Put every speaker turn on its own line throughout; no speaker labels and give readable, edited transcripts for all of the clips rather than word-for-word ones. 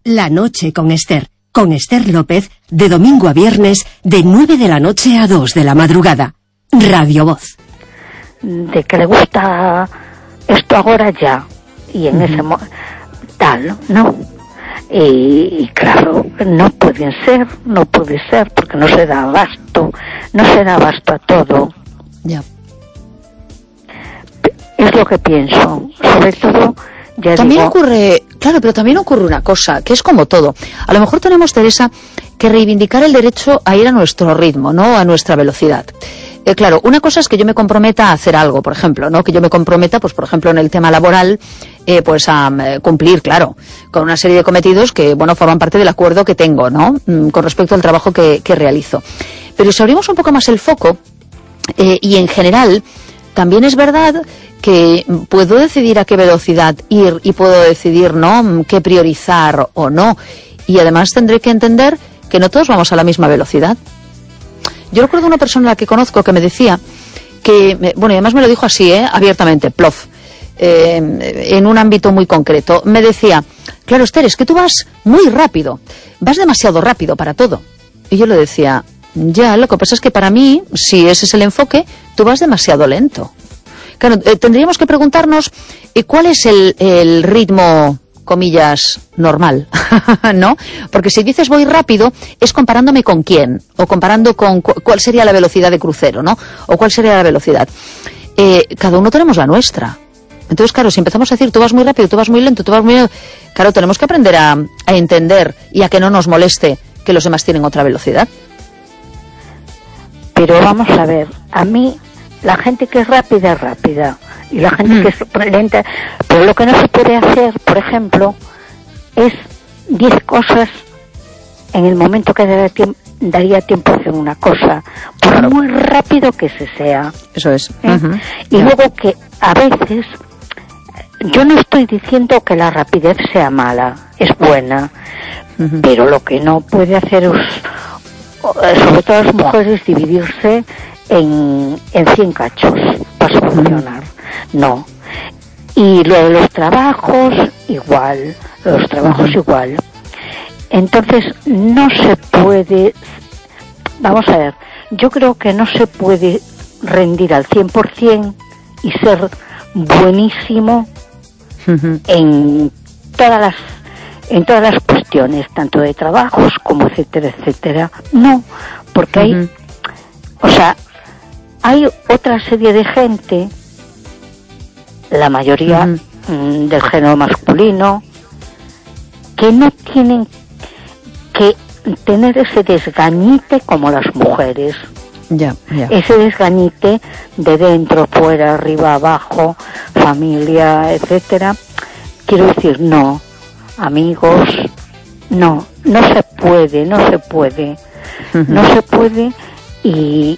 La noche con Esther López, de domingo a viernes, de 9 de la noche a 2 de la madrugada. Radio Voz.
De que le gusta esto ahora ya, y en ese tal, ¿no? Y claro, no puede ser, porque no se da abasto a todo.
Ya.
Es lo que pienso, sobre todo, ya
también
digo,
ocurre, claro, pero también ocurre una cosa, que es como todo. A lo mejor tenemos, Teresa, que reivindicar el derecho a ir a nuestro ritmo, ¿no? A nuestra velocidad. Claro, una cosa es que yo me comprometa a hacer algo, por ejemplo, ¿no? Que yo me comprometa, pues por ejemplo, en el tema laboral, pues a cumplir, claro, con una serie de cometidos que, bueno, forman parte del acuerdo que tengo, ¿no? Con respecto al trabajo que realizo. Pero si abrimos un poco más el foco, y en general, también es verdad que puedo decidir a qué velocidad ir y puedo decidir, ¿no?, qué priorizar o no. Y además tendré que entender que no todos vamos a la misma velocidad. Yo recuerdo una persona a la que conozco que me decía que, bueno, y además me lo dijo así, abiertamente, plof, en un ámbito muy concreto. Me decía, claro, Esther, es que tú vas muy rápido, vas demasiado rápido para todo. Y yo le decía, ya, lo que pasa es que para mí, si ese es el enfoque, tú vas demasiado lento. Claro, tendríamos que preguntarnos cuál es el ritmo, comillas, normal, ¿no? Porque si dices voy rápido, es comparándome con quién, o comparando con cuál sería la velocidad de crucero, ¿no? O cuál sería la velocidad. Cada uno tenemos la nuestra. Entonces, claro, si empezamos a decir tú vas muy rápido, tú vas muy lento, tú vas muy... Claro, tenemos que aprender a entender y a que no nos moleste que los demás tienen otra velocidad.
Pero vamos a ver, a mí la gente que es rápida, y la gente que es lenta, pero lo que no se puede hacer, por ejemplo, es 10 cosas en el momento que daría tiempo a hacer una cosa, por claro, muy rápido que se sea.
Eso es.
Y luego que a veces, yo no estoy diciendo que la rapidez sea mala, es buena, pero lo que no puede hacer es, sobre todo las mujeres, dividirse en 100 cachos para solucionar. No. Y lo de los trabajos, igual. Entonces, no se puede... Vamos a ver, yo creo que no se puede rendir al 100% y ser buenísimo en todas las cuestiones, tanto de trabajos como etcétera. No, porque hay... O sea, hay otra serie de gente, la mayoría del género masculino, que no tienen que tener ese desgañite como las mujeres.
Ya.
Ese desgañite de dentro, fuera, arriba, abajo, familia, etcétera. Quiero decir, no, amigos, no se puede. No se puede. Y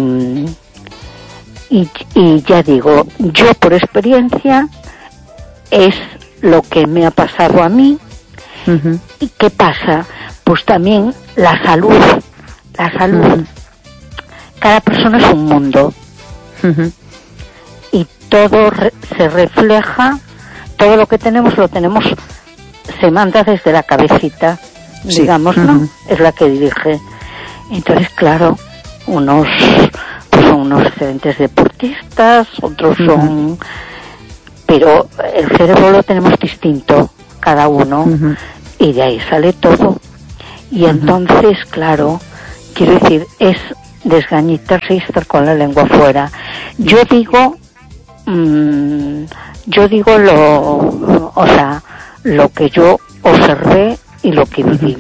ya digo, yo por experiencia es lo que me ha pasado a mí. ¿Y qué pasa? Pues también la salud. Cada persona es un mundo. Y todo se refleja, todo lo que tenemos se manda desde la cabecita, digamos, ¿no? Es la que dirige. Entonces, claro, unos son unos excelentes deportistas, otros son... Pero el cerebro lo tenemos distinto, cada uno, y de ahí sale todo. Y entonces, claro, quiero decir, es desgañitarse y estar con la lengua afuera. Yo digo lo que yo observé y lo que viví.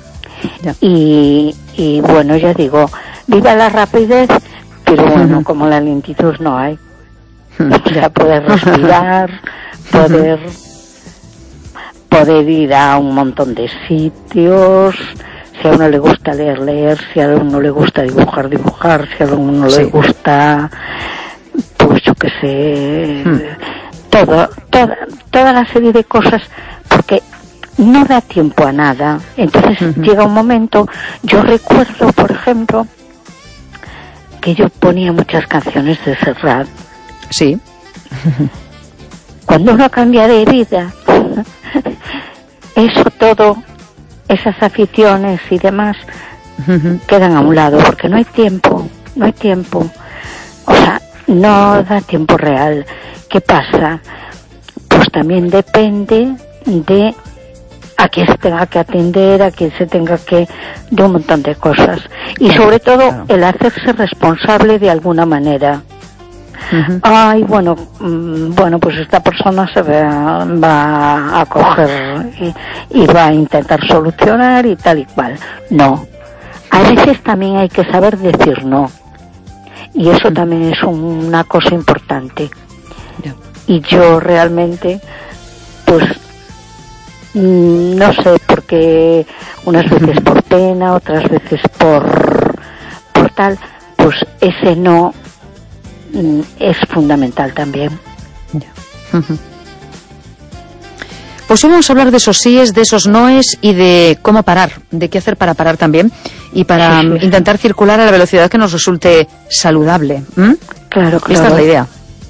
Y bueno, ya digo, viva la rapidez, pero bueno, como la lentitud no hay. O sea, poder respirar, poder ir a un montón de sitios. Si a uno le gusta leer, si a uno le gusta dibujar, si a uno le gusta, pues yo qué sé, toda la serie de cosas, porque no da tiempo a nada. Entonces llega un momento, yo recuerdo, por ejemplo, que yo ponía muchas canciones de Serrat.
Sí.
Cuando uno cambia de vida, eso todo esas aficiones y demás quedan a un lado, porque no hay tiempo. O sea, no da tiempo real. ¿Qué pasa? Pues también depende de a quién se tenga que atender, a quién se tenga que... de un montón de cosas. Y sobre todo, el hacerse responsable de alguna manera. Ay, bueno, pues esta persona se va a coger y va a intentar solucionar y tal y cual. No. A veces también hay que saber decir no. Y eso también es una cosa importante. Y yo realmente, pues, no sé, porque unas veces por pena, otras veces por tal, pues ese no es fundamental también.
Pues hoy vamos a hablar de esos síes, de esos noes y de cómo parar, de qué hacer para parar también y para intentar circular a la velocidad que nos resulte saludable.
Claro.
Esta es la idea.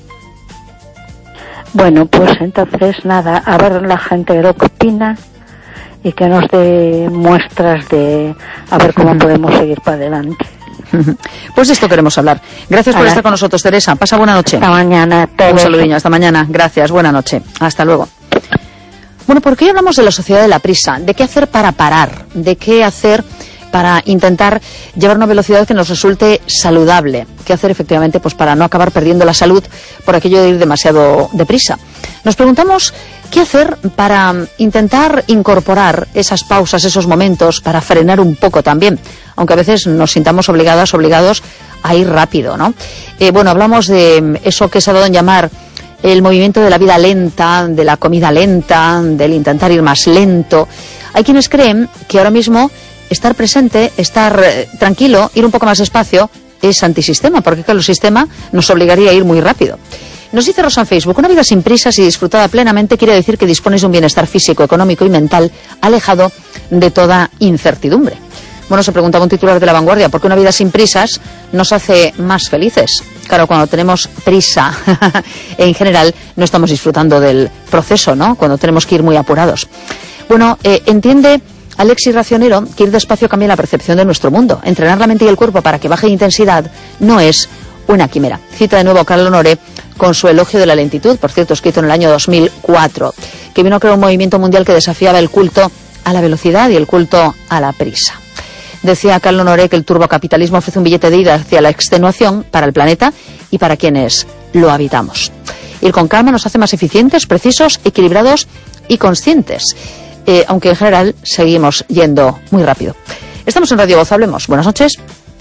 Bueno, pues entonces nada, a ver la gente lo que opina y que nos dé muestras de a ver cómo podemos seguir para adelante.
Pues de esto queremos hablar. Gracias por estar con nosotros, Teresa. Pasa buena noche.
Hasta mañana.
Un saludinho, hasta mañana. Gracias, buena noche. Hasta luego. Bueno, ¿por qué hoy hablamos de la sociedad de la prisa? ¿De qué hacer para parar? ¿De qué hacer para intentar llevar una velocidad que nos resulte saludable? ¿Qué hacer efectivamente pues para no acabar perdiendo la salud por aquello de ir demasiado deprisa? Nos preguntamos qué hacer para intentar incorporar esas pausas, esos momentos, para frenar un poco también, aunque a veces nos sintamos obligados a ir rápido, ¿no? Bueno, hablamos de eso que se ha dado en llamar el movimiento de la vida lenta, de la comida lenta, del intentar ir más lento. Hay quienes creen que ahora mismo estar presente, estar tranquilo, ir un poco más despacio es antisistema, porque claro, el sistema nos obligaría a ir muy rápido. Nos dice Rosa en Facebook, una vida sin prisas y disfrutada plenamente quiere decir que dispones de un bienestar físico, económico y mental alejado de toda incertidumbre. Bueno, se preguntaba un titular de La Vanguardia, ¿por qué una vida sin prisas nos hace más felices? Claro, cuando tenemos prisa, en general, no estamos disfrutando del proceso, ¿no? Cuando tenemos que ir muy apurados. Bueno, entiende Alexis Racionero que ir despacio cambia la percepción de nuestro mundo. Entrenar la mente y el cuerpo para que baje de intensidad no es una quimera. Cita de nuevo a Carl Honoré con su elogio de la lentitud, por cierto, escrito en el año 2004, que vino a crear un movimiento mundial que desafiaba el culto a la velocidad y el culto a la prisa. Decía Carl Honoré que el turbocapitalismo ofrece un billete de ida hacia la extenuación para el planeta y para quienes lo habitamos. Ir con calma nos hace más eficientes, precisos, equilibrados y conscientes, aunque en general seguimos yendo muy rápido. Estamos en Radio Voz, hablemos. Buenas noches.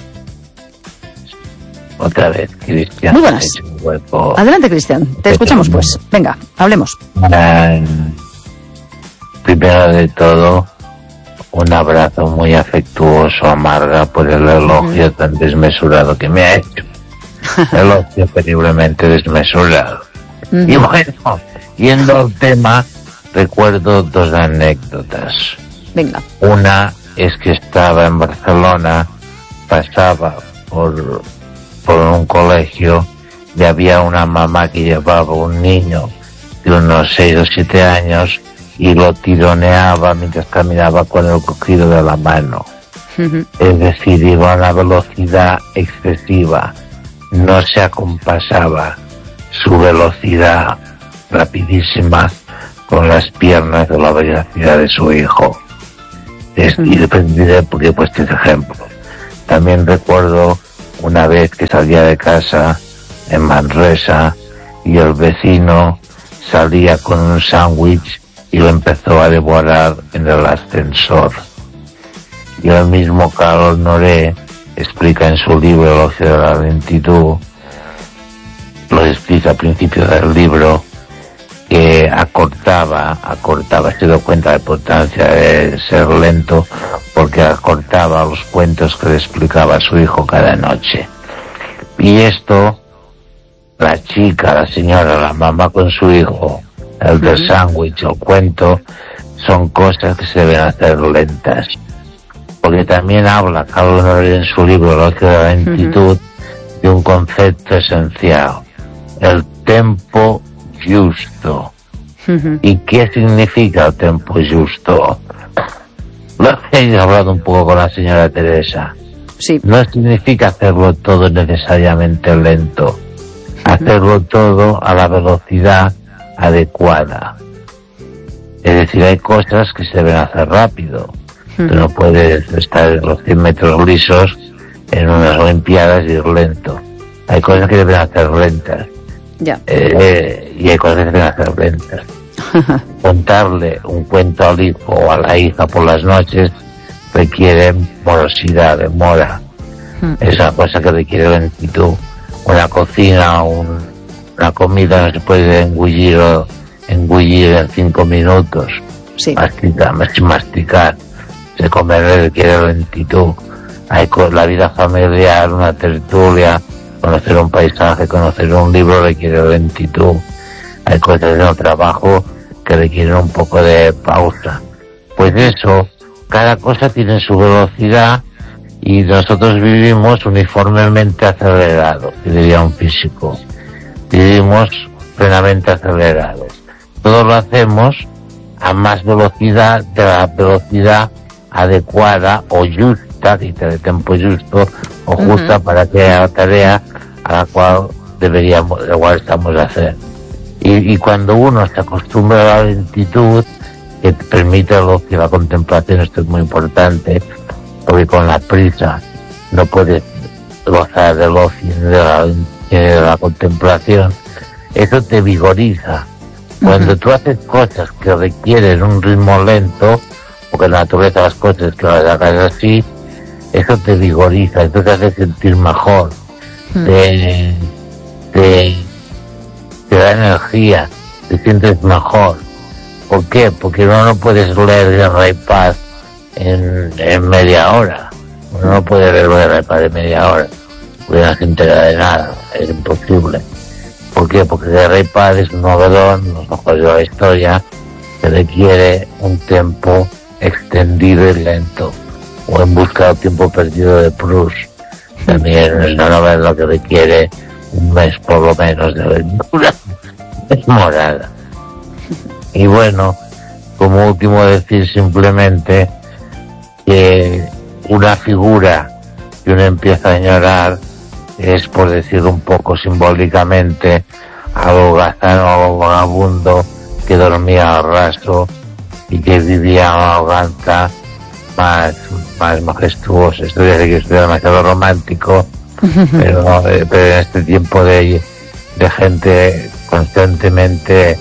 Otra vez, Cristian.
Muy buenas. Adelante, Cristian. Te escuchamos, pues. Venga, hablemos.
Primero de todo, un abrazo muy afectuoso a Marga por el elogio tan desmesurado que me ha hecho. Elogio terriblemente desmesurado. Y bueno, yendo al tema, recuerdo dos anécdotas.
Venga.
Una es que estaba en Barcelona, pasaba por un colegio y había una mamá que llevaba un niño de unos 6 o 7 años y lo tironeaba mientras caminaba con el cogido de la mano. Es decir, iba a una velocidad excesiva, no se acompasaba su velocidad rapidísima con las piernas de la velocidad de su hijo. Y depende porque he puesto este ejemplo. También recuerdo una vez que salía de casa en Manresa y el vecino salía con un sándwich y lo empezó a devorar en el ascensor. Y el mismo Carl Honoré explica en su libro El ocio de la lentitud, lo explica al principio del libro, que acortaba, se dio cuenta de la importancia de ser lento porque acortaba los cuentos que le explicaba a su hijo cada noche. Y esto, la chica, la señora, la mamá con su hijo, el del sándwich, el cuento, son cosas que se deben hacer lentas. Porque también habla Carl Honoré en su libro El ocio de la lentitud de un concepto esencial, el tempo justo. ¿Y qué significa el tempo justo? Lo he hablado un poco con la señora Teresa.
Sí.
No significa hacerlo todo necesariamente lento. Hacerlo todo a la velocidad adecuada. Es decir, hay cosas que se deben hacer rápido. Tú no puedes estar en los 100 metros lisos en unas olimpiadas y ir lento. Hay cosas que deben hacer lentas.
Ya.
Y hay cosas que deben hacer lentas. Contarle un cuento al hijo o a la hija por las noches requiere morosidad, demora. Es una cosa que requiere lentitud. Una cocina o una comida no se puede engullir en 5 minutos.
Sí.
Masticar. Se comer requiere lentitud. Hay la vida familiar, una tertulia, conocer un paisaje, conocer un libro requiere lentitud. Hay cosas en el trabajo que requieren un poco de pausa. Pues eso, cada cosa tiene su velocidad y nosotros vivimos uniformemente acelerados, diría un físico. Vivimos plenamente acelerados. Todo lo hacemos a más velocidad de la velocidad adecuada o justa, de tiempo justo o justa para que la tarea a la cual estamos a hacer. Y cuando uno se acostumbra a la lentitud, que te permite el ocio y la contemplación, esto es muy importante, porque con la prisa no puedes gozar del ocio y de la contemplación, eso te vigoriza. Cuando tú haces cosas que requieren un ritmo lento, porque en la naturaleza las cosas que las hagas así, eso te vigoriza, eso te hace sentir mejor, te da energía, te sientes mejor. ¿Por qué? Porque uno no puedes leer Guerra y Paz en media hora. Uno no puede leer Guerra y Paz en media hora, porque no se entera de nada, es imposible. ¿Por qué? Porque Guerra y Paz es un novelón, los ojos de la historia, que requiere un tiempo extendido y lento, o En busca del tiempo perdido de Proust. También es una novela que requiere un mes por lo menos de lectura demorada. Y bueno, como último decir simplemente que una figura que uno empieza a añorar es, por decirlo un poco simbólicamente, algo gazano, algo vagabundo, que dormía al raso y que vivía una arrogancia más majestuosa. Esto ya sé que es demasiado romántico, pero en este tiempo de gente constantemente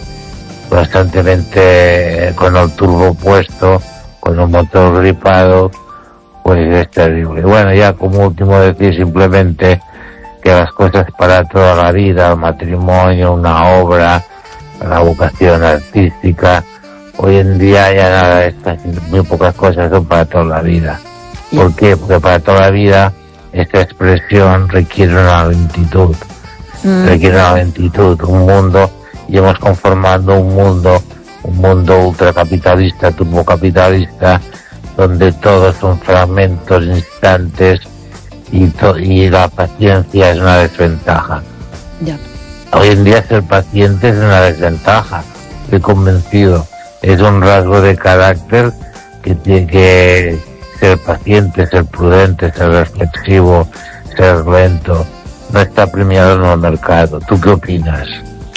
con el turbo puesto, con un motor gripado, pues es terrible. Bueno, ya como último decir simplemente que las cosas para toda la vida, el matrimonio, una obra, la vocación artística, hoy en día ya nada de estas, muy pocas cosas son para toda la vida. ¿Por qué? Porque para toda la vida esta expresión requiere una lentitud. Requiere una lentitud, un mundo, y hemos conformado un mundo ultracapitalista, turbocapitalista, donde todos son fragmentos, instantes, y la paciencia es una desventaja.
Ya.
Hoy en día ser paciente es una desventaja, estoy convencido. Es un rasgo de carácter que tiene que ser paciente, ser prudente, ser reflexivo, ser lento. No está premiado en el mercado. ¿Tú qué opinas?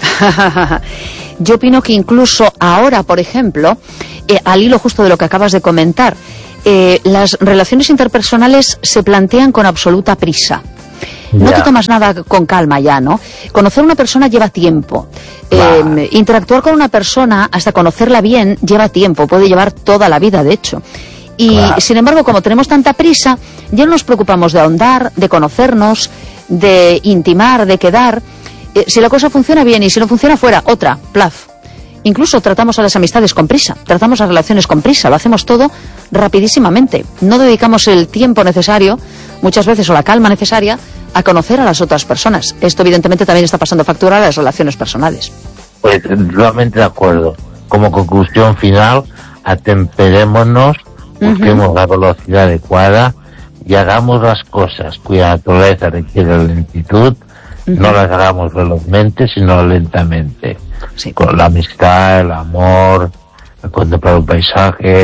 Yo opino que incluso ahora, por ejemplo, al hilo justo de lo que acabas de comentar, las relaciones interpersonales se plantean con absoluta prisa. No te tomas nada con calma ya, ¿no? Conocer a una persona lleva tiempo. Interactuar con una persona, hasta conocerla bien, lleva tiempo. Puede llevar toda la vida, de hecho. Y, sin embargo, como tenemos tanta prisa, ya no nos preocupamos de ahondar, de conocernos, de intimar, de quedar. Si la cosa funciona bien y si no funciona, fuera, otra, plaf. Incluso tratamos a las amistades con prisa, tratamos a relaciones con prisa, lo hacemos todo rapidísimamente. No dedicamos el tiempo necesario, muchas veces, o la calma necesaria, a conocer a las otras personas. Esto evidentemente también está pasando factura a las relaciones personales. Pues
realmente de acuerdo. Como conclusión final, atemperémonos, busquemos la velocidad adecuada y hagamos las cosas cuya naturaleza requiere lentitud. No las hagamos velozmente, sino lentamente. Sí. Con la amistad, el amor, el contemplar un paisaje,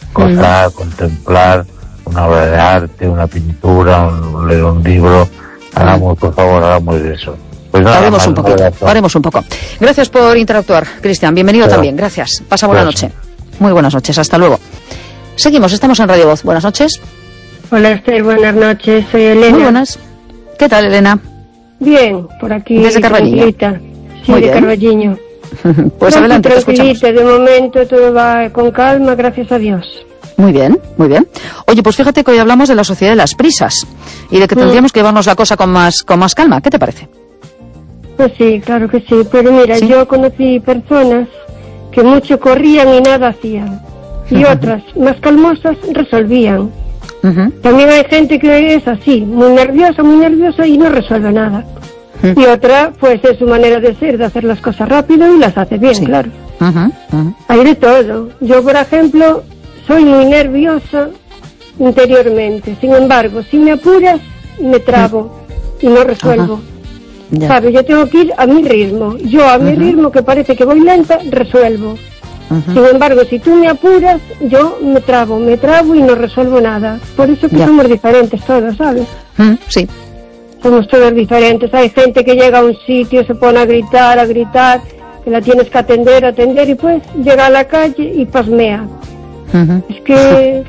gozar, contemplar una obra de arte, una pintura, leer un libro. Hagamos, por favor, hagamos eso. Pues nada,
haremos un poco. Gracias por interactuar, Cristian. Bienvenido también. Gracias. Pasa buena noche. Muy buenas noches. Hasta luego. Seguimos. Estamos en Radio Voz. Buenas noches.
Hola, Esther. Buenas noches. Soy Elena.
Muy buenas. ¿Qué tal, Elena?
Bien, por aquí.
¿Desde Carballiño?
Sí, de Carballiño.
Pues adelante, te escuchamos.
De momento todo va con calma, gracias a Dios.
Muy bien, muy bien. Oye, pues fíjate que hoy hablamos de la sociedad de las prisas y de que tendríamos que llevarnos la cosa con más calma. ¿Qué te parece?
Pues sí, claro que sí. Pero mira, yo conocí personas que mucho corrían y nada hacían. Y otras, más calmosas, resolvían. También hay gente que es así, muy nerviosa y no resuelve nada. Y otra, pues es su manera de ser, de hacer las cosas rápido y las hace bien, claro. Hay de todo. Yo, por ejemplo, soy muy nerviosa interiormente. Sin embargo, si me apuras, me trabo y no resuelvo. ¿Sabes? Yo tengo que ir a mi ritmo. Yo a mi ritmo, que parece que voy lenta, resuelvo. Sin embargo, si tú me apuras, yo me trabo y no resuelvo nada. Por eso que somos diferentes todos, ¿sabes?
Sí.
Somos todos diferentes. Hay gente que llega a un sitio, se pone a gritar, que la tienes que atender, y pues llega a la calle y pasmea. Es que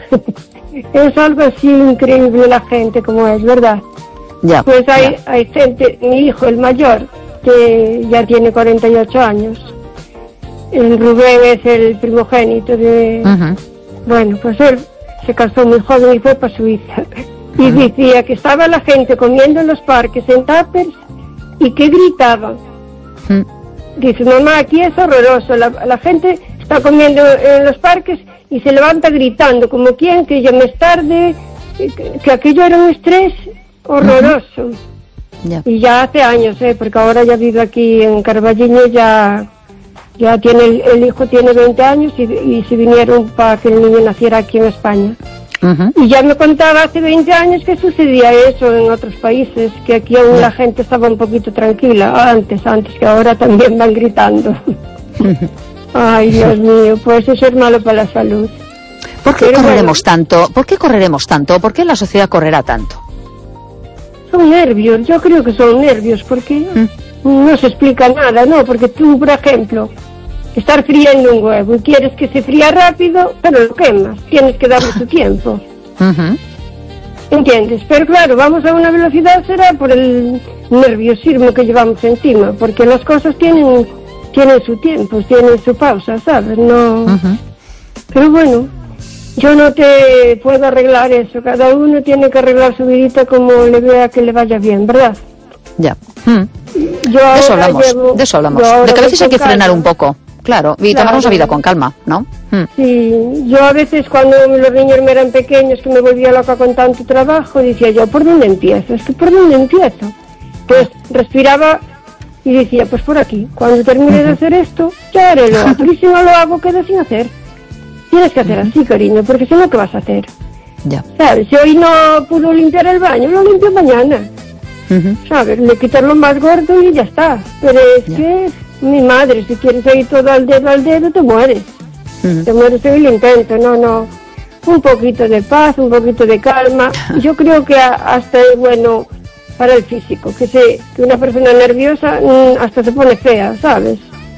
es algo así increíble la gente como es, ¿verdad? Pues hay gente, mi hijo, el mayor, que ya tiene 48 años. El Rubén es el primogénito de... Bueno, pues él se casó muy joven y fue para Suiza. Y decía que estaba la gente comiendo en los parques en tuppers y que gritaban. Dice, mamá, aquí es horroroso, la gente está comiendo en los parques y se levanta gritando, como quien que ya más tarde, que aquello era un estrés horroroso. Y ya hace años, porque ahora ya vive aquí en Carballiño, ya tiene, el hijo tiene 20 años y se vinieron para que el niño naciera aquí en España. Y ya me contaba hace 20 años que sucedía eso en otros países, que aquí aún la gente estaba un poquito tranquila, antes que ahora también van gritando. Ay, Dios mío, pues eso es malo para la salud.
¿Por qué correremos tanto? ¿Por qué correremos tanto? ¿Por qué la sociedad correrá tanto?
Son nervios, yo creo que son nervios, porque no se explica nada, ¿no? Porque tú, por ejemplo, estar friendo un huevo y quieres que se fría rápido, pero lo quemas, tienes que darle su tiempo. ¿Entiendes? Pero claro, vamos a una velocidad, será por el nerviosismo que llevamos encima, porque las cosas tienen su tiempo, tienen su pausa, ¿sabes? No. Pero bueno, yo no te puedo arreglar eso, cada uno tiene que arreglar su vidita como le vea que le vaya bien, ¿verdad?
Ya. De eso hablamos. De que a veces hay que frenar un poco. Claro, y tomarnos la vida con calma, ¿no?
Sí, yo a veces cuando los niños me eran pequeños, que me volvía loca con tanto trabajo, decía yo, ¿por dónde empiezo? Es que ¿por dónde empiezo? Pues respiraba y decía, pues por aquí. Cuando termine de hacer esto, ya haré lo otro. Y si no lo hago, quedo sin hacer. Tienes que hacer así, cariño, porque si no, ¿qué vas a hacer? ¿Sabes? Si hoy no pudo limpiar el baño, lo limpio mañana. ¿Sabes? Le quitas lo más gordo y ya está. Pero es que... Mi madre, si quieres ir todo al dedo, te mueres. Te mueres en el intento, no. Un poquito de paz, un poquito de calma. Yo creo que hasta es bueno para el físico, que una persona nerviosa hasta se pone fea, ¿sabes?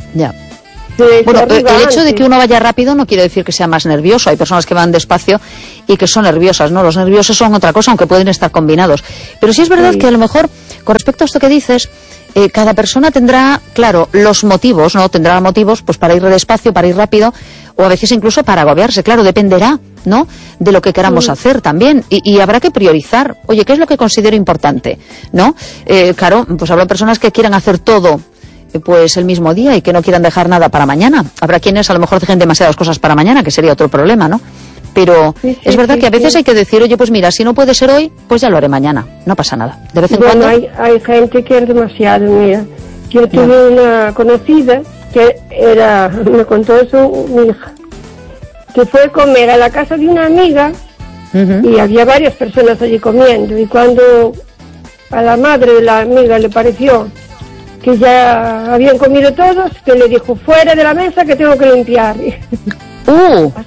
Bueno, el hecho de que uno vaya rápido no quiere decir que sea más nervioso. Hay personas que van despacio y que son nerviosas, ¿no? Los nerviosos son otra cosa, aunque pueden estar combinados. Pero sí es verdad que a lo mejor, con respecto a esto que dices, cada persona tendrá, claro, los motivos, ¿no? Tendrá motivos pues para ir despacio, para ir rápido, o a veces incluso para agobiarse. Claro, dependerá, ¿no?, de lo que queramos hacer también. Y habrá que priorizar. Oye, ¿qué es lo que considero importante? ¿No? Claro, pues habrá personas que quieran hacer todo pues el mismo día y que no quieran dejar nada para mañana. Habrá quienes a lo mejor dejen demasiadas cosas para mañana, que sería otro problema, ¿no? Pero es verdad que a veces hay que decir, oye, pues mira, si no puede ser hoy, pues ya lo haré mañana. No pasa nada. De vez en cuando...
hay gente que es demasiado, mira. Yo tuve una conocida que me contó eso mi hija, que fue a comer a la casa de una amiga y había varias personas allí comiendo. Y cuando a la madre de la amiga le pareció que ya habían comido todos, que le dijo, fuera de la mesa que tengo que limpiar.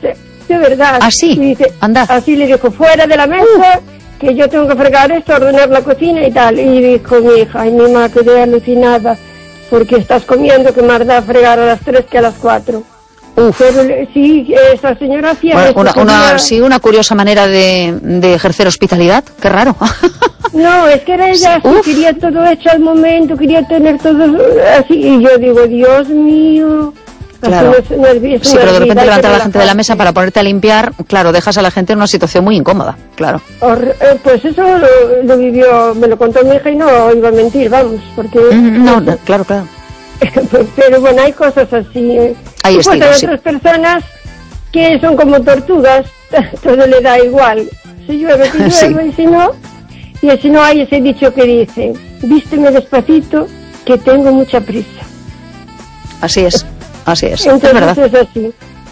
de verdad.
¿Así?
Dice,
anda.
Así le dijo, fuera de la mesa, que yo tengo que fregar esto, ordenar la cocina y tal. Y dijo mi hija, ay, mi mamá, quedé alucinada, porque estás comiendo que más da fregar a las 3 que a las 4. Pero sí, esa señora hacía...
Bueno, una curiosa manera de ejercer hospitalidad, qué raro.
No, es que era ella, sí, quería todo hecho al momento, quería tener todo así, y yo digo, Dios mío...
Claro. Sí, pero de repente levantar a la gente de la mesa para ponerte a limpiar, claro, dejas a la gente en una situación muy incómoda, claro.
Pues eso lo vivió, me lo contó mi hija y no iba a mentir, vamos, porque...
No, claro.
Pero bueno, hay cosas así.
Hay
pues hay otras personas que son como tortugas, todo le da igual. Si llueve, que llueve, y si no hay ese dicho que dice, vísteme despacito, que tengo mucha prisa.
Así es.
Entonces,
es verdad.
Es así.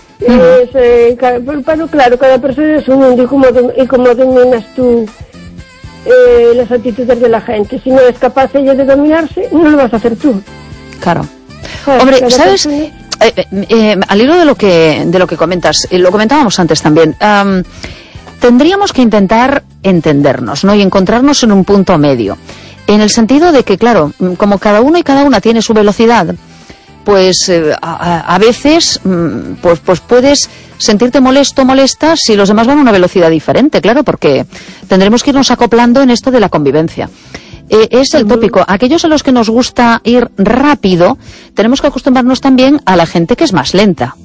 Pero claro, cada persona es un mundo y como dominas tú las actitudes de la gente. Si no es capaz ella de dominarse, no lo vas a hacer tú.
Claro. Hombre, ¿sabes? Al hilo de lo que comentas, lo comentábamos antes también, tendríamos que intentar entendernos, ¿no? Y encontrarnos en un punto medio. En el sentido de que, claro, como cada uno y cada una tiene su velocidad, pues a veces pues puedes sentirte molesta si los demás van a una velocidad diferente, claro, porque tendremos que irnos acoplando en esto de la convivencia. Es el tópico. Aquellos a los que nos gusta ir rápido, tenemos que acostumbrarnos también a la gente que es más lenta.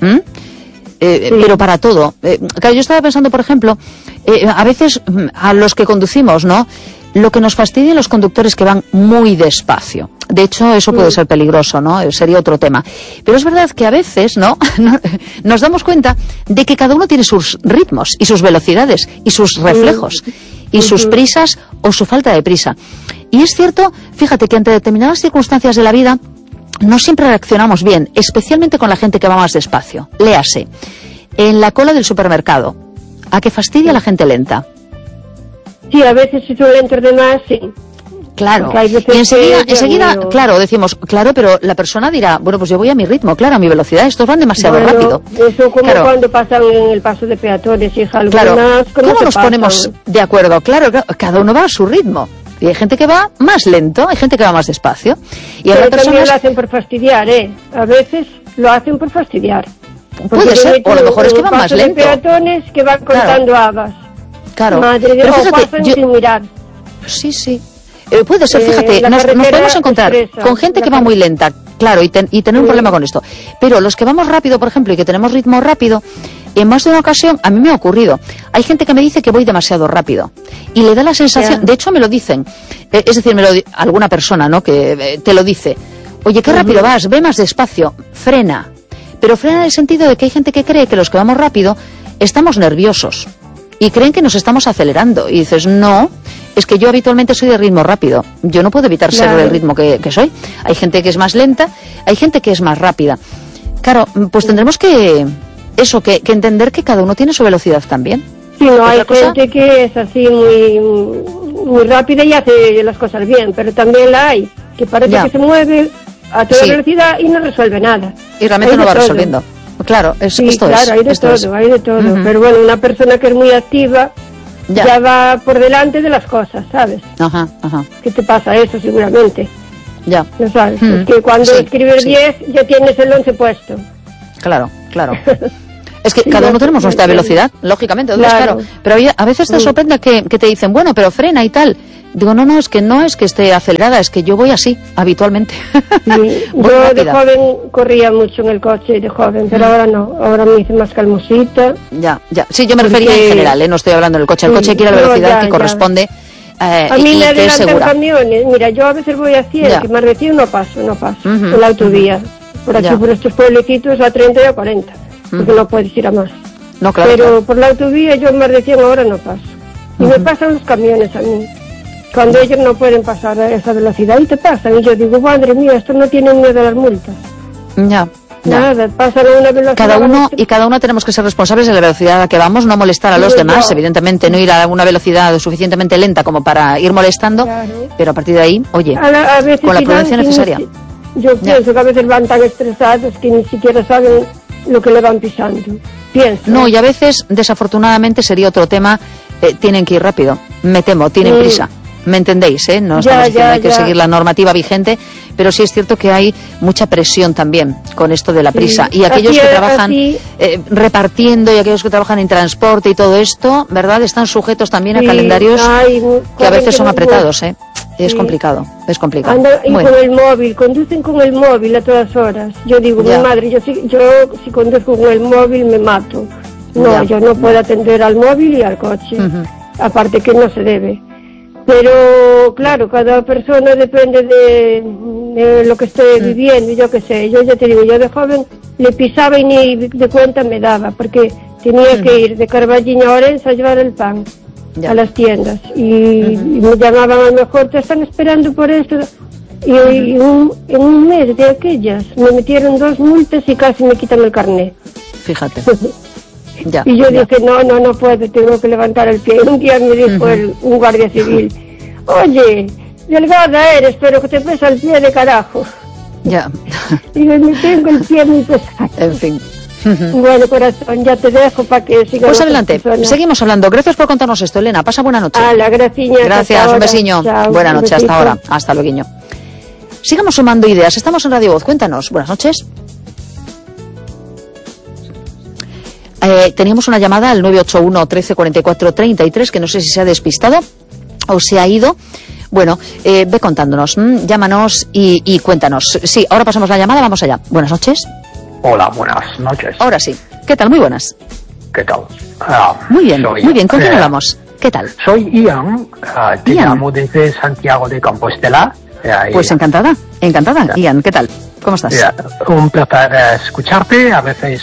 Pero para todo. Claro, yo estaba pensando, por ejemplo, a veces a los que conducimos, ¿no? Lo que nos fastidia en los conductores que van muy despacio. De hecho, eso puede ser peligroso, ¿no? Sería otro tema. Pero es verdad que a veces, ¿no? Nos damos cuenta de que cada uno tiene sus ritmos y sus velocidades y sus reflejos y sus prisas o su falta de prisa. Y es cierto, fíjate que ante determinadas circunstancias de la vida no siempre reaccionamos bien, especialmente con la gente que va más despacio. Léase, en la cola del supermercado, ¿a qué fastidia la gente lenta?
Sí, a veces si son lentos de más, sí.
Claro, y enseguida, claro, decimos, claro, pero la persona dirá, bueno, pues yo voy a mi ritmo, claro, a mi velocidad, estos van demasiado rápido.
Eso como cuando pasan en el paso de peatones, hija, algunas...
Claro, ¿cómo nos ponemos de acuerdo? Claro, cada uno va a su ritmo. Y hay gente que va más lento, hay gente que va más despacio. Y
pero
personas...
también lo hacen por fastidiar, A veces lo hacen por fastidiar.
Puede ser, o a lo mejor es que van más lento.
De peatones que van contando habas.
Claro,
madre
pero fíjate,
pasan sin mirar.
Sí. Puede ser, fíjate, nos podemos encontrar con gente que va muy lenta, claro, y tener un problema con esto. Pero los que vamos rápido, por ejemplo, y que tenemos ritmo rápido, en más de una ocasión, a mí me ha ocurrido. Hay gente que me dice que voy demasiado rápido. Y le da la sensación, de hecho me lo dicen, es decir, alguna persona, ¿no?, que te lo dice. Oye, qué rápido vas, ve más despacio, frena. Pero frena en el sentido de que hay gente que cree que los que vamos rápido estamos nerviosos. Y creen que nos estamos acelerando. Y dices, no, es que yo habitualmente soy de ritmo rápido. Yo no puedo evitar ser del ritmo que soy. Hay gente que es más lenta, hay gente que es más rápida. Claro, pues tendremos que entender que cada uno tiene su velocidad también.
Sí, no, hay gente que es así muy rápida y hace las cosas bien, pero también la hay, que parece que se mueve a toda velocidad y no resuelve nada.
Y realmente no va resolviendo. Claro, esto es.
Hay de todo. Pero bueno, una persona que es muy activa ya va por delante de las cosas, ¿sabes? Ajá. ¿Qué te pasa eso seguramente?
Ya.
¿No sabes? Es que cuando escribes 10 ya tienes el 11 puesto.
Claro. Es que cada uno tenemos nuestra velocidad, lógicamente, entonces, claro. Pero a veces te sorprende que te dicen, bueno, pero frena y tal. Digo, no es que esté acelerada, es que yo voy así, habitualmente.
Sí, yo de joven corría mucho en el coche, de joven, pero ahora no, ahora me hice más calmosita.
Ya. Sí, yo me refería en general, no estoy hablando del coche. El coche quiere la velocidad que corresponde.
A mí me adelantan camiones, mira, yo a veces voy a 100, que más de 100 no paso, por la autovía. Por aquí, por estos pueblecitos, a 30 y a 40, porque no puedes ir a más.
No, claro.
Pero por la autovía yo más de 100 ahora no paso. Y me pasan los camiones a mí. Cuando ellos no pueden pasar a esa velocidad y te pasan, y yo digo, madre mía, estos no tienen miedo a las multas.
Ya.
Nada, pasan a una velocidad.
Cada uno tenemos que ser responsables de la velocidad a la que vamos, no molestar a los demás, evidentemente no ir a una velocidad suficientemente lenta como para ir molestando, pero a partir de ahí, oye,
a veces
con la prudencia necesaria.
Yo pienso que a veces van tan estresados que ni siquiera saben lo que le van pisando. Pienso.
No, y a veces, desafortunadamente, sería otro tema, tienen que ir rápido, me temo, tienen prisa. ¿Me entendéis? No estamos diciendo hay que seguir la normativa vigente, pero sí es cierto que hay mucha presión también con esto de la prisa. Y aquellos que trabajan repartiendo y aquellos que trabajan en transporte y todo esto, ¿verdad? Están sujetos también a calendarios que a veces son apretados, ¿eh? Es complicado, es complicado.
Y con el móvil, conducen con el móvil a todas horas. Yo digo, mi madre, yo si conduzco con el móvil me mato. No, yo no puedo atender al móvil y al coche. Aparte que no se debe. Pero claro, cada persona depende de lo que esté viviendo, yo qué sé. Yo ya te digo, yo de joven le pisaba y ni de cuenta me daba, porque tenía que ir de Carballín a Orense a llevar el pan a las tiendas. Y me llamaban, a lo mejor te están esperando por esto. Y en un mes de aquellas me metieron 2 multas y casi me quitan el carnet.
Fíjate.
Y yo dije, no puedo, tengo que levantar el pie. Un día me dijo un guardia civil, oye, delgada eres, pero que te pesa el pie de carajo.
Ya.
Y me tengo el pie muy pesado.
En fin.
Bueno, corazón, ya te dejo para que sigas.
Pues adelante, seguimos hablando. Gracias por contarnos esto, Elena. Pasa buena noche. Gracias, un besiño.
Chao,
buena noche, hasta ahora. Hasta luego. Sigamos sumando ideas. Estamos en Radio Voz. Cuéntanos. Buenas noches. Teníamos una llamada al 981 13 44 33, que no sé si se ha despistado o se ha ido. Bueno, ve contándonos, llámanos y cuéntanos. Sí, ahora pasamos la llamada, vamos allá. Buenas noches.
Hola, buenas noches.
Ahora sí. ¿Qué tal? Muy buenas.
¿Qué tal?
Muy bien. ¿Con quién hablamos? ¿Qué tal?
Soy Ian, te llamo desde Santiago de Compostela.
Pues encantada. Ian, ¿qué tal? ¿Cómo estás?
Un placer escucharte. A veces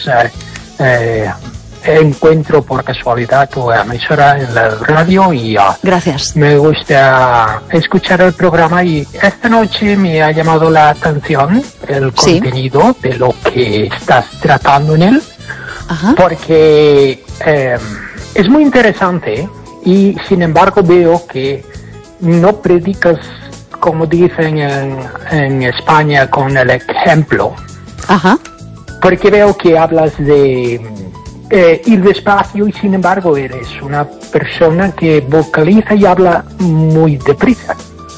encuentro por casualidad tu emisora en la radio y
gracias.
Me gusta escuchar el programa, y esta noche me ha llamado la atención el contenido de lo que estás tratando en él. Ajá. Porque es muy interesante y sin embargo veo que no predicas, como dicen en España, con el ejemplo.
Ajá.
Porque veo que hablas de ir despacio y sin embargo eres una persona que vocaliza y habla muy deprisa.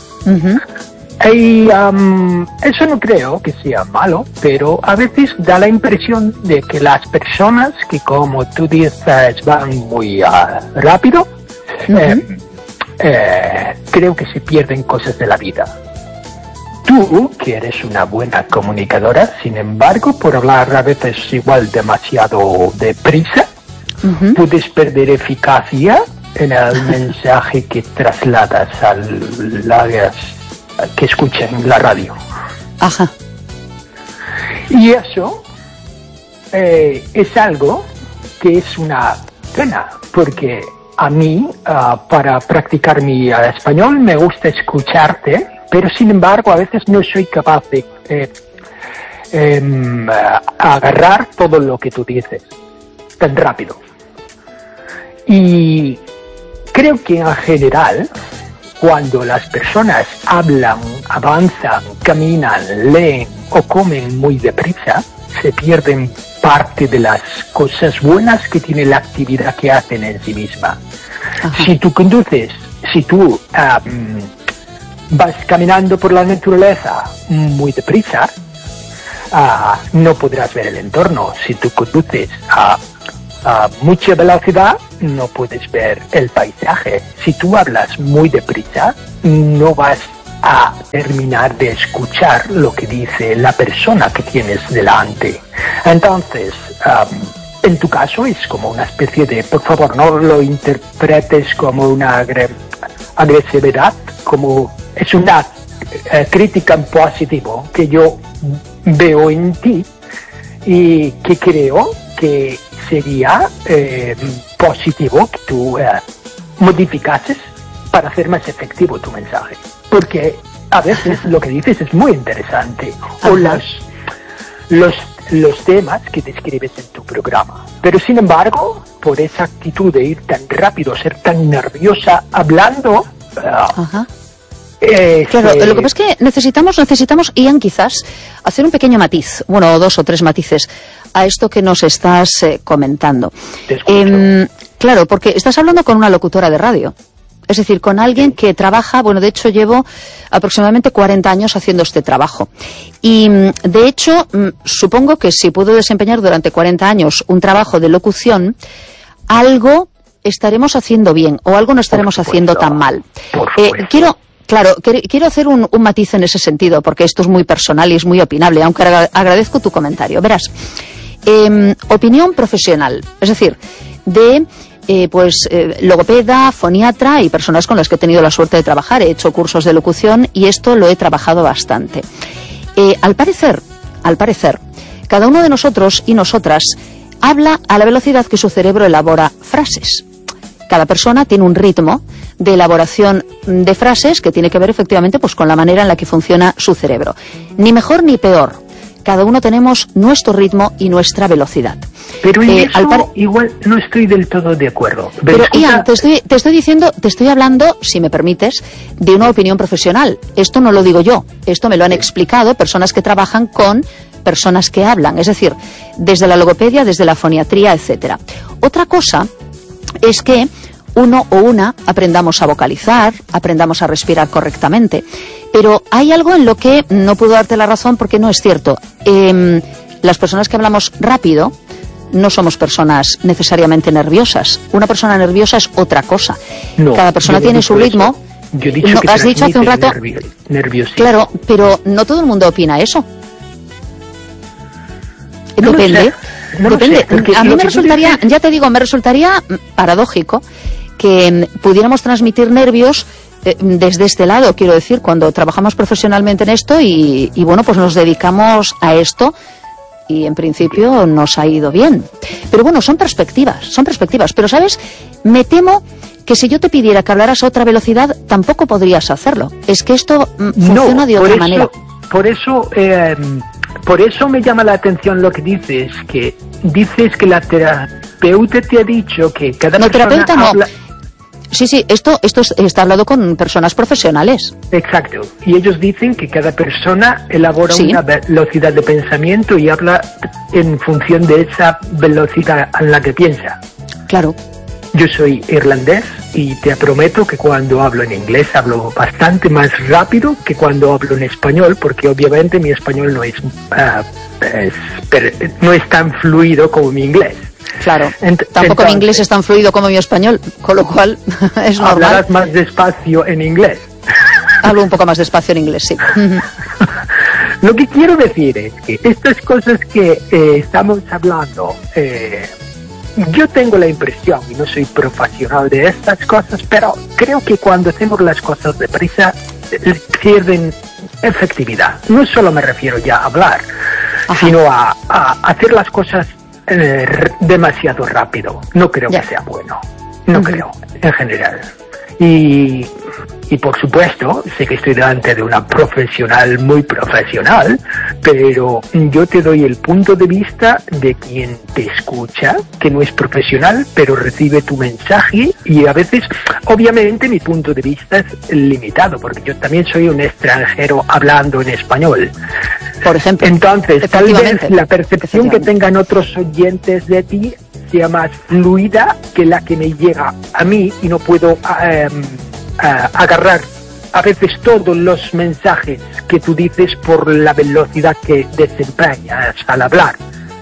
Y eso no creo que sea malo, pero a veces da la impresión de que las personas que, como tú dices, van muy rápido, creo que se pierden cosas de la vida. Tú, que eres una buena comunicadora, sin embargo, por hablar a veces igual demasiado deprisa, puedes perder eficacia en el mensaje que trasladas a las que escuchan la radio.
Ajá.
Y eso es algo que es una pena, porque a mí, para practicar mi español, me gusta escucharte, pero sin embargo a veces no soy capaz de agarrar todo lo que tú dices tan rápido. Y creo que en general, cuando las personas hablan, avanzan, caminan, leen o comen muy deprisa, se pierden parte de las cosas buenas que tiene la actividad que hacen en sí misma. Ajá. Si tú conduces, si tú vas caminando por la naturaleza muy deprisa, no podrás ver el entorno. Si tú conduces a mucha velocidad, no puedes ver el paisaje. Si tú hablas muy deprisa, no vas a terminar de escuchar lo que dice la persona que tienes delante. Entonces, en tu caso es como una especie de, por favor, no lo interpretes como una agresividad, como es una crítica en positivo que yo veo en ti y que creo que sería positivo que tú modificases para hacer más efectivo tu mensaje, porque a veces lo que dices es muy interesante. Ajá. O los temas que describes en tu programa, pero sin embargo, por esa actitud de ir tan rápido, ser tan nerviosa hablando,
Claro, lo que pasa es que necesitamos, Ian, quizás hacer un pequeño matiz, bueno, 2 o 3 matices a esto que nos estás comentando. Claro, porque estás hablando con una locutora de radio. Es decir, con alguien que trabaja, bueno, de hecho llevo aproximadamente 40 años haciendo este trabajo. Y, de hecho, supongo que si puedo desempeñar durante 40 años un trabajo de locución, algo estaremos haciendo bien o algo no estaremos haciendo tan mal. Quiero hacer un matiz en ese sentido, porque esto es muy personal y es muy opinable, aunque agradezco tu comentario. Verás, opinión profesional, es decir, de logopeda, foniatra y personas con las que he tenido la suerte de trabajar. He hecho cursos de locución y esto lo he trabajado bastante. Al parecer, cada uno de nosotros y nosotras habla a la velocidad que su cerebro elabora frases. Cada persona tiene un ritmo de elaboración de frases que tiene que ver efectivamente pues con la manera en la que funciona su cerebro. Ni mejor ni peor. Cada uno tenemos nuestro ritmo y nuestra velocidad.
Pero en eso igual no estoy del todo de acuerdo.
Pero Ian, te estoy hablando, si me permites, de una opinión profesional. Esto no lo digo yo, esto me lo han explicado personas que trabajan con personas que hablan, es decir, desde la logopedia, desde la foniatría, etcétera. Otra cosa es que uno o una aprendamos a vocalizar, aprendamos a respirar correctamente. Pero hay algo en lo que no puedo darte la razón porque no es cierto. Las personas que hablamos rápido no somos personas necesariamente nerviosas. Una persona nerviosa es otra cosa. No, cada persona tiene su ritmo.
Yo he dicho que
has dicho hace un rato
nerviosismo.
Claro, pero no todo el mundo opina eso. Depende. A mí me resultaría, ya te digo, me resultaría paradójico que pudiéramos transmitir nervios desde este lado, quiero decir, cuando trabajamos profesionalmente en esto y bueno, pues nos dedicamos a esto y en principio nos ha ido bien. Pero bueno, son perspectivas, pero ¿sabes? Me temo que si yo te pidiera que hablaras a otra velocidad, tampoco podrías hacerlo. Es que esto funciona de otra manera.
Por eso me llama la atención lo que dices que la terapeuta te ha dicho que cada persona habla...
Sí, esto está hablado con personas profesionales.
Exacto. Y ellos dicen que cada persona elabora una velocidad de pensamiento y habla en función de esa velocidad en la que piensa.
Claro.
Yo soy irlandés y te prometo que cuando hablo en inglés hablo bastante más rápido que cuando hablo en español, porque obviamente mi español no es tan fluido como mi inglés.
Claro, tampoco mi inglés es tan fluido como mi español, con lo cual es normal.
Hablarás más despacio en inglés.
Hablo un poco más despacio en inglés, sí.
Lo que quiero decir es que estas cosas que estamos hablando, yo tengo la impresión, y no soy profesional de estas cosas, pero creo que cuando hacemos las cosas deprisa pierden efectividad. No solo me refiero ya a hablar, sino a hacer las cosas demasiado rápido. No creo que sea bueno. No creo, en general. Y por supuesto, sé que estoy delante de una profesional muy profesional, pero yo te doy el punto de vista de quien te escucha, que no es profesional, pero recibe tu mensaje, y a veces, obviamente, mi punto de vista es limitado, porque yo también soy un extranjero hablando en español.
Por ejemplo.
Entonces, tal vez la percepción que tengan otros oyentes de ti sea más fluida que la que me llega a mí, y no puedo agarrar a veces todos los mensajes que tú dices por la velocidad que desempeñas al hablar.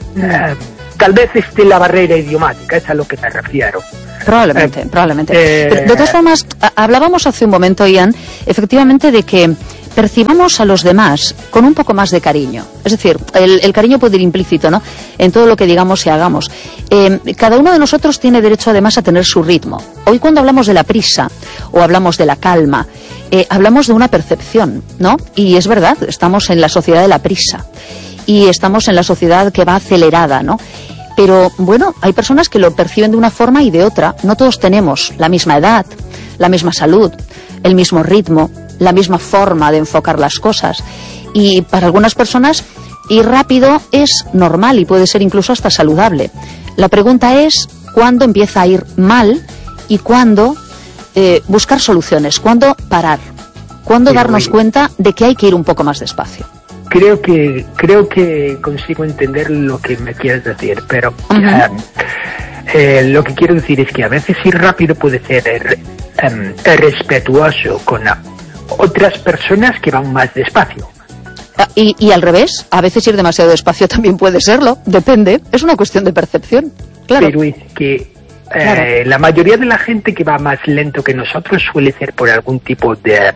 Tal vez esté la barrera idiomática, es a lo que me refiero.
Probablemente. Pero de todas formas, hablábamos hace un momento, Ian, efectivamente, de que percibamos a los demás con un poco más de cariño. Es decir, el cariño puede ir implícito, ¿no?, en todo lo que digamos y hagamos. Cada uno de nosotros tiene derecho además a tener su ritmo. Hoy, cuando hablamos de la prisa o hablamos de la calma, hablamos de una percepción, ¿no? Y es verdad, estamos en la sociedad de la prisa y estamos en la sociedad que va acelerada, ¿no? Pero bueno, hay personas que lo perciben de una forma y de otra. No todos tenemos la misma edad, la misma salud, el mismo ritmo, la misma forma de enfocar las cosas. Y para algunas personas ir rápido es normal y puede ser incluso hasta saludable. La pregunta es cuándo empieza a ir mal y cuándo buscar soluciones, cuándo parar. ¿Cuándo darnos cuenta de que hay que ir un poco más despacio?
Creo que consigo entender lo que me quieres decir, pero lo que quiero decir es que a veces ir rápido puede ser respetuoso con otras personas que van más despacio.
Y al revés, a veces ir demasiado despacio también puede serlo, depende, es una cuestión de percepción, claro.
Pero es que la mayoría de la gente que va más lento que nosotros suele ser por algún tipo de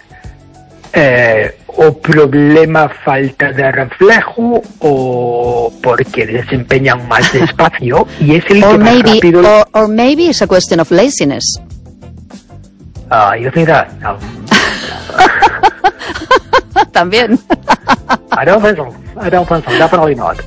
o problema, falta de reflejo, o porque desempeñan más despacio y es el que más rápido...
Or maybe it's a question of laziness.
You think that? No.
También.
I don't think so. Definitely not.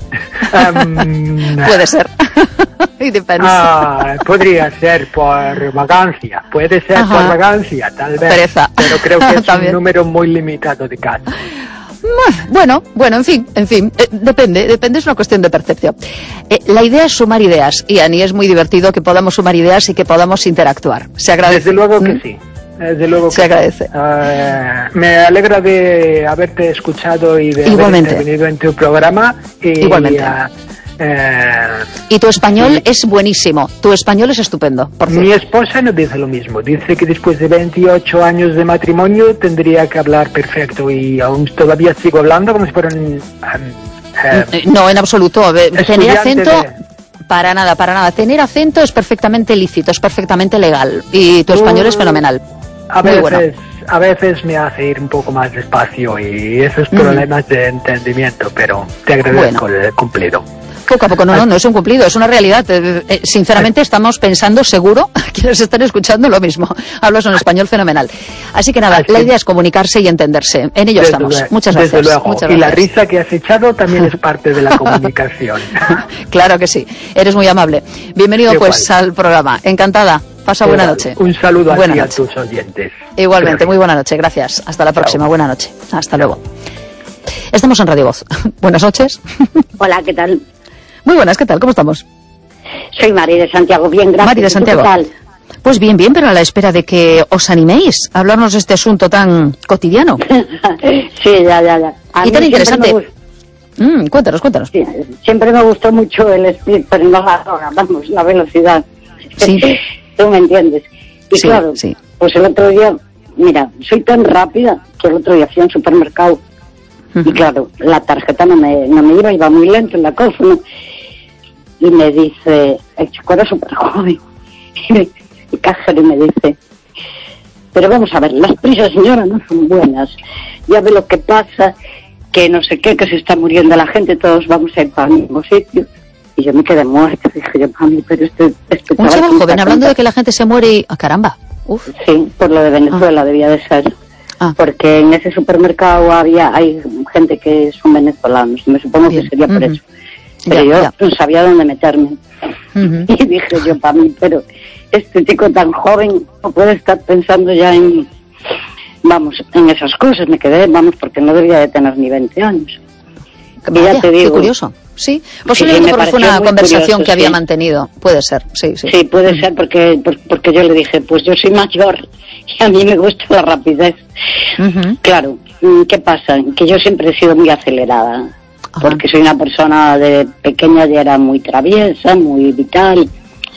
Puede ser. It depends.
Podría ser por vagancia. Puede ser por vagancia, tal vez.
Pereza.
Pero creo que es un número muy limitado de casos.
Bueno, en fin, depende, es una cuestión de percepción. La idea es sumar ideas, Ian, y es muy divertido que podamos sumar ideas y que podamos interactuar. Se agradece.
Desde luego que sí. Desde luego que
se agradece.
Me alegra de haberte escuchado y de haber intervenido en tu programa.
Igualmente. Y tu español es buenísimo, tu español es estupendo, por cierto.
Mi esposa no dice lo mismo, dice que después de 28 años de matrimonio tendría que hablar perfecto y aún todavía sigo hablando como si fueran...
no, en absoluto, tener acento... Para nada, tener acento es perfectamente lícito, es perfectamente legal y tu español es fenomenal.
A veces me hace ir un poco más despacio y esos problemas de entendimiento, pero te agradezco el cumplido.
Poco a poco, no es un cumplido, es una realidad. Sinceramente estamos pensando seguro, quienes están escuchando, lo mismo. Hablas un español fenomenal. Así que nada, la idea es comunicarse y entenderse. En ello estamos. Muchas gracias.
Desde luego. Y la risa que has echado también es parte de la comunicación.
Claro que sí, eres muy amable. Bienvenido pues al programa, encantada. Pasa buena noche.
Un saludo a ti y a tus oyentes.
Igualmente, muy buena noche, gracias. Hasta la próxima, buena noche. Hasta luego. Estamos en Radio Voz. Buenas noches.
Hola, ¿qué tal?
Muy buenas, ¿qué tal? ¿Cómo estamos?
Soy Mari de Santiago, bien, gracias.
Mari de Santiago.
¿Qué tal?
Pues bien, pero a la espera de que os animéis a hablarnos de este asunto tan cotidiano.
Sí, ya.
Y tan interesante. Cuéntanos.
Sí, siempre me gustó mucho el speed, pero no la hora, vamos, la velocidad.
Sí.
Tú me entiendes. Y
sí,
claro,
sí.
Pues el otro día, mira, soy tan rápida que el otro día fui a un supermercado y claro, la tarjeta no me iba muy lento en la cosa, ¿no? Y me dice, el chico era súper joven, y cajero me dice, pero vamos a ver, las prisas, señora, no son buenas, ya ve lo que pasa, que no sé qué, que se está muriendo la gente, todos vamos a ir para el mismo sitio. Y yo me quedé muerta, dije yo, mami, pero
un chaval joven, hablando de que la gente se muere y... caramba! Uf.
Sí, por lo de Venezuela debía de ser. Porque en ese supermercado hay gente que son venezolanos, me supongo que sería por eso. Pero yo no sabía dónde meterme. Y dije yo, para mí, pero este chico tan joven no puede estar pensando ya en esas cosas. Me quedé, porque no debía de tener ni 20 años.
Vaya, ya te digo, qué curioso. Sí, posiblemente porque fue una conversación curioso, que había mantenido. Puede ser, sí.
Sí, puede ser porque yo le dije, pues yo soy mayor y a mí me gusta la rapidez. Claro, ¿qué pasa? Que yo siempre he sido muy acelerada. Porque soy una persona de pequeña, ya era muy traviesa, muy vital.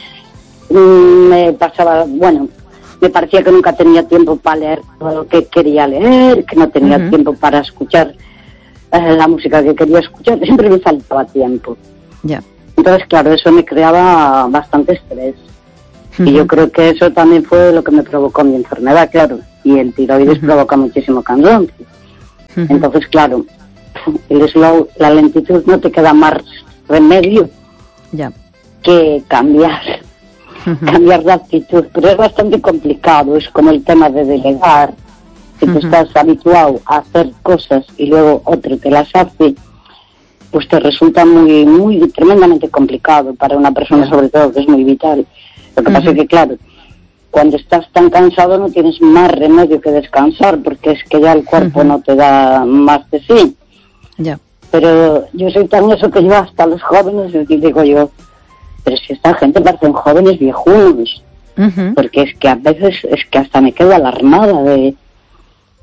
Me parecía que nunca tenía tiempo para leer todo lo que quería leer, que no tenía tiempo para escuchar la música que quería escuchar, siempre me faltaba tiempo. Entonces, claro, eso me creaba bastante estrés. Y yo creo que eso también fue lo que me provocó mi enfermedad, claro. Y el tiroides provoca muchísimo cansancio. Entonces, claro, el slow, la lentitud, no te queda más remedio que cambiar de actitud. Pero es bastante complicado, es como el tema de delegar. Si tú estás habituado a hacer cosas y luego otro te las hace, pues te resulta muy tremendamente complicado para una persona, sobre todo, que es muy vital. Lo que pasa es que, claro, cuando estás tan cansado no tienes más remedio que descansar, porque es que ya el cuerpo no te da más de sí. Pero yo soy tan eso que yo hasta los jóvenes, y digo yo, pero si esta gente parecen jóvenes viejunos, porque es que a veces es que hasta me quedo alarmada de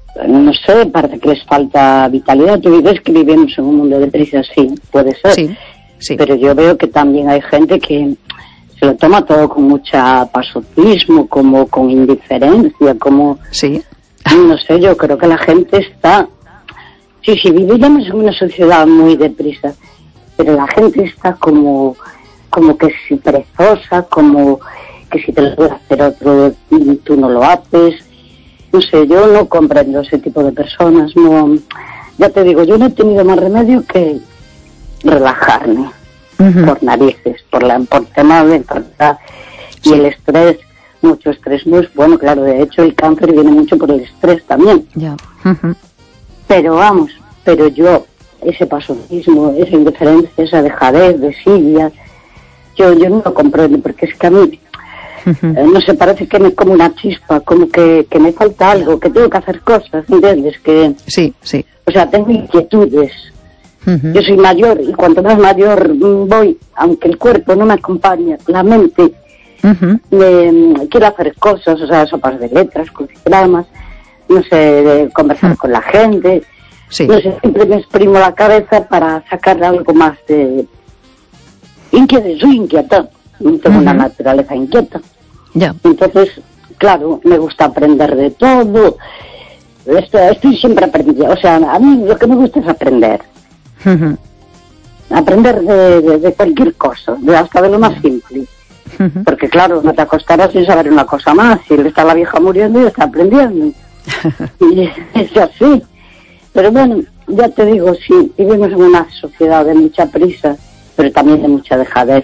no sé, parece que les falta vitalidad. Tú dices que vivimos en un mundo de prisa, sí, puede ser.
Sí, sí.
Pero yo veo que también hay gente que se lo toma todo con mucha pasotismo, como con indiferencia, como...
Sí.
No sé, yo creo que la gente está... Sí, vivimos en una sociedad muy deprisa, pero la gente está como que si perezosa, como que si te lo puede hacer otro y tú no lo haces. No sé, yo no comprendo ese tipo de personas. No, ya te digo, yo no he tenido más remedio que relajarme por narices, por tema de enfermedad. Y el estrés, mucho estrés no es bueno, claro, de hecho el cáncer viene mucho por el estrés también.
Ya.
Pero vamos, yo, ese pasotismo, esa indiferencia, esa dejadez, desidia, yo no lo comprendo, porque es que a mí, no sé, parece que me como una chispa, como que me falta algo, que tengo que hacer cosas, ¿entiendes? Que,
sí.
O sea, tengo inquietudes. Yo soy mayor y cuanto más mayor voy, aunque el cuerpo no me acompaña, la mente, quiero hacer cosas, o sea, sopas de letras, crucigramas, no sé, de conversar con la gente.
Sí.
No sé, siempre me exprimo la cabeza para sacar algo más de... Soy inquieta, tengo una naturaleza inquieta.
Ya.
Entonces, claro, me gusta aprender de todo. Estoy siempre aprendiendo. O sea, a mí lo que me gusta es aprender. Aprender de cualquier cosa, hasta de lo más simple. Porque claro, no te acostarás sin saber una cosa más. Si está la vieja muriendo y está aprendiendo. Y es así. Pero bueno, ya te digo, sí, vivimos en una sociedad de mucha prisa, pero también de mucha dejadez.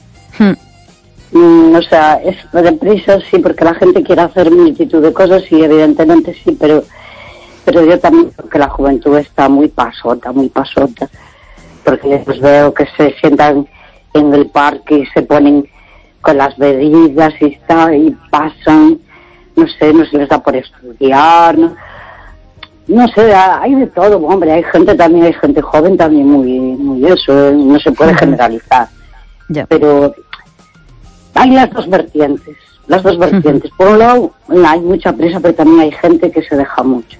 O sea, es de prisa sí, porque la gente quiere hacer multitud de cosas y evidentemente sí, pero yo también creo que la juventud está muy pasota, porque les veo que se sientan en el parque y se ponen con las bebidas y pasan, no sé, no se les da por estudiar, no sé, hay de todo, hombre, hay gente joven también muy eso, no se puede generalizar.
Ya.
Pero hay las dos vertientes. Por un lado, hay mucha prisa, pero también hay gente que se deja mucho.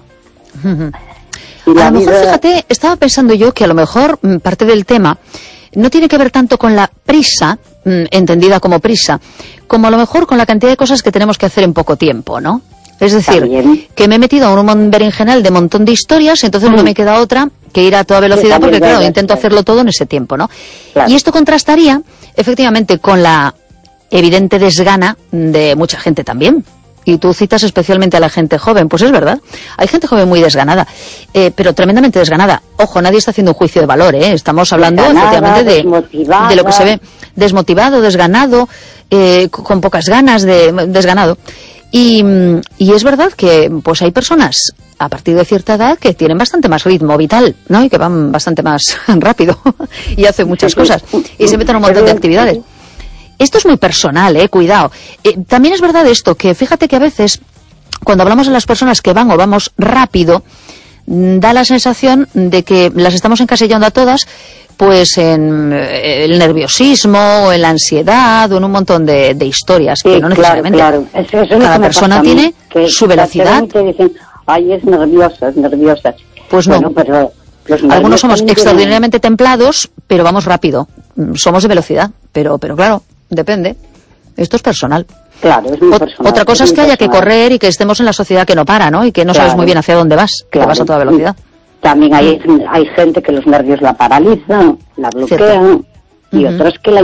Y
a lo mejor, fíjate, estaba pensando yo que a lo mejor parte del tema no tiene que ver tanto con la prisa, entendida como prisa, como a lo mejor con la cantidad de cosas que tenemos que hacer en poco tiempo, ¿no? Es decir,
también,
que me he metido a un berenjenal de montón de historias, entonces no me queda otra que ir a toda velocidad, porque claro, intento hacerlo todo en ese tiempo, ¿no? Claro. Y esto contrastaría, efectivamente, con la evidente desgana de mucha gente también. Y tú citas especialmente a la gente joven, pues es verdad, hay gente joven muy desganada, pero tremendamente desganada. Ojo, nadie está haciendo un juicio de valor, estamos hablando efectivamente de lo que se ve desmotivado, desganado, con pocas ganas, desganado. Y es verdad que pues hay personas a partir de cierta edad que tienen bastante más ritmo vital, ¿no? Y que van bastante más rápido y hacen muchas cosas y se meten a un montón de actividades. Esto es muy personal, cuidado. También es verdad esto, que fíjate que a veces, cuando hablamos de las personas que van o vamos rápido, da la sensación de que las estamos encasillando a todas, pues en el nerviosismo, o en la ansiedad, o en un montón de historias, que no necesariamente.
Claro. Eso
cada persona tiene su velocidad.
Que dicen, ay, es nerviosa.
Pues no.
Bueno, pero
algunos somos extraordinariamente templados, pero vamos rápido. Somos de velocidad, pero claro, depende. Esto es personal.
Claro, es muy personal.
Otra cosa es que haya que correr y que estemos en la sociedad que no para, ¿no? Y que no sabes muy bien hacia dónde vas, que vas a toda velocidad.
También hay gente que los nervios la paralizan, la bloquean, y otros que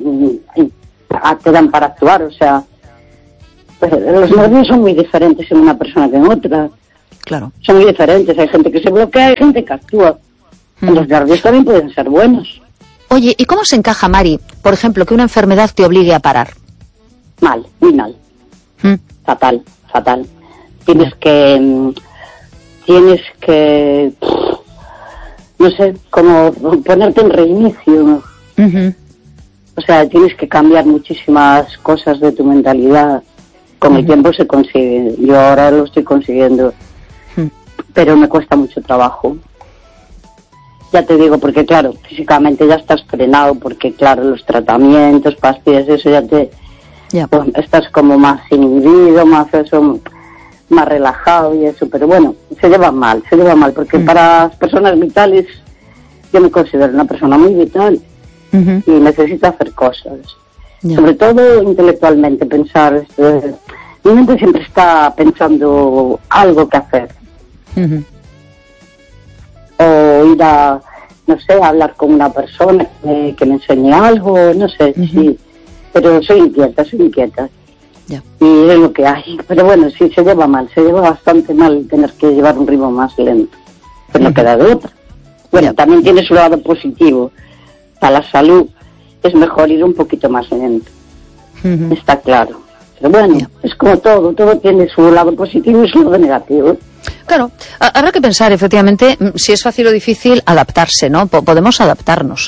te dan para actuar, o sea, pues, los nervios son muy diferentes en una persona que en otra.
Claro.
Son muy diferentes, hay gente que se bloquea, hay gente que actúa. Los nervios también pueden ser buenos.
Oye, ¿y cómo se encaja, Mari, por ejemplo, que una enfermedad te obligue a parar?
Mal, muy mal. Fatal. Tienes que, no sé, como ponerte en reinicio. O sea, tienes que cambiar muchísimas cosas de tu mentalidad. Con el tiempo se consigue. Yo ahora lo estoy consiguiendo. Pero me cuesta mucho trabajo. Ya te digo, porque claro, físicamente ya estás frenado, porque claro, los tratamientos, pastillas, eso ya pues, estás como más inhibido, más eso, más relajado y eso, pero bueno, se lleva mal, porque para las personas vitales, yo me considero una persona muy vital y necesito hacer cosas, sobre todo intelectualmente, pensar, mi mente siempre está pensando algo que hacer, o ir a, no sé, a hablar con una persona que me enseñe algo, no sé, sí, pero soy inquieta.
Ya.
Y es lo que hay, pero bueno, sí, se lleva bastante mal tener que llevar un ritmo más lento, pero no queda de otra. Bueno, también tiene su lado positivo, para la salud es mejor ir un poquito más lento, está claro, pero bueno, es como todo tiene su lado positivo y su lado negativo.
Claro, habrá que pensar efectivamente si es fácil o difícil adaptarse, ¿no? Podemos adaptarnos.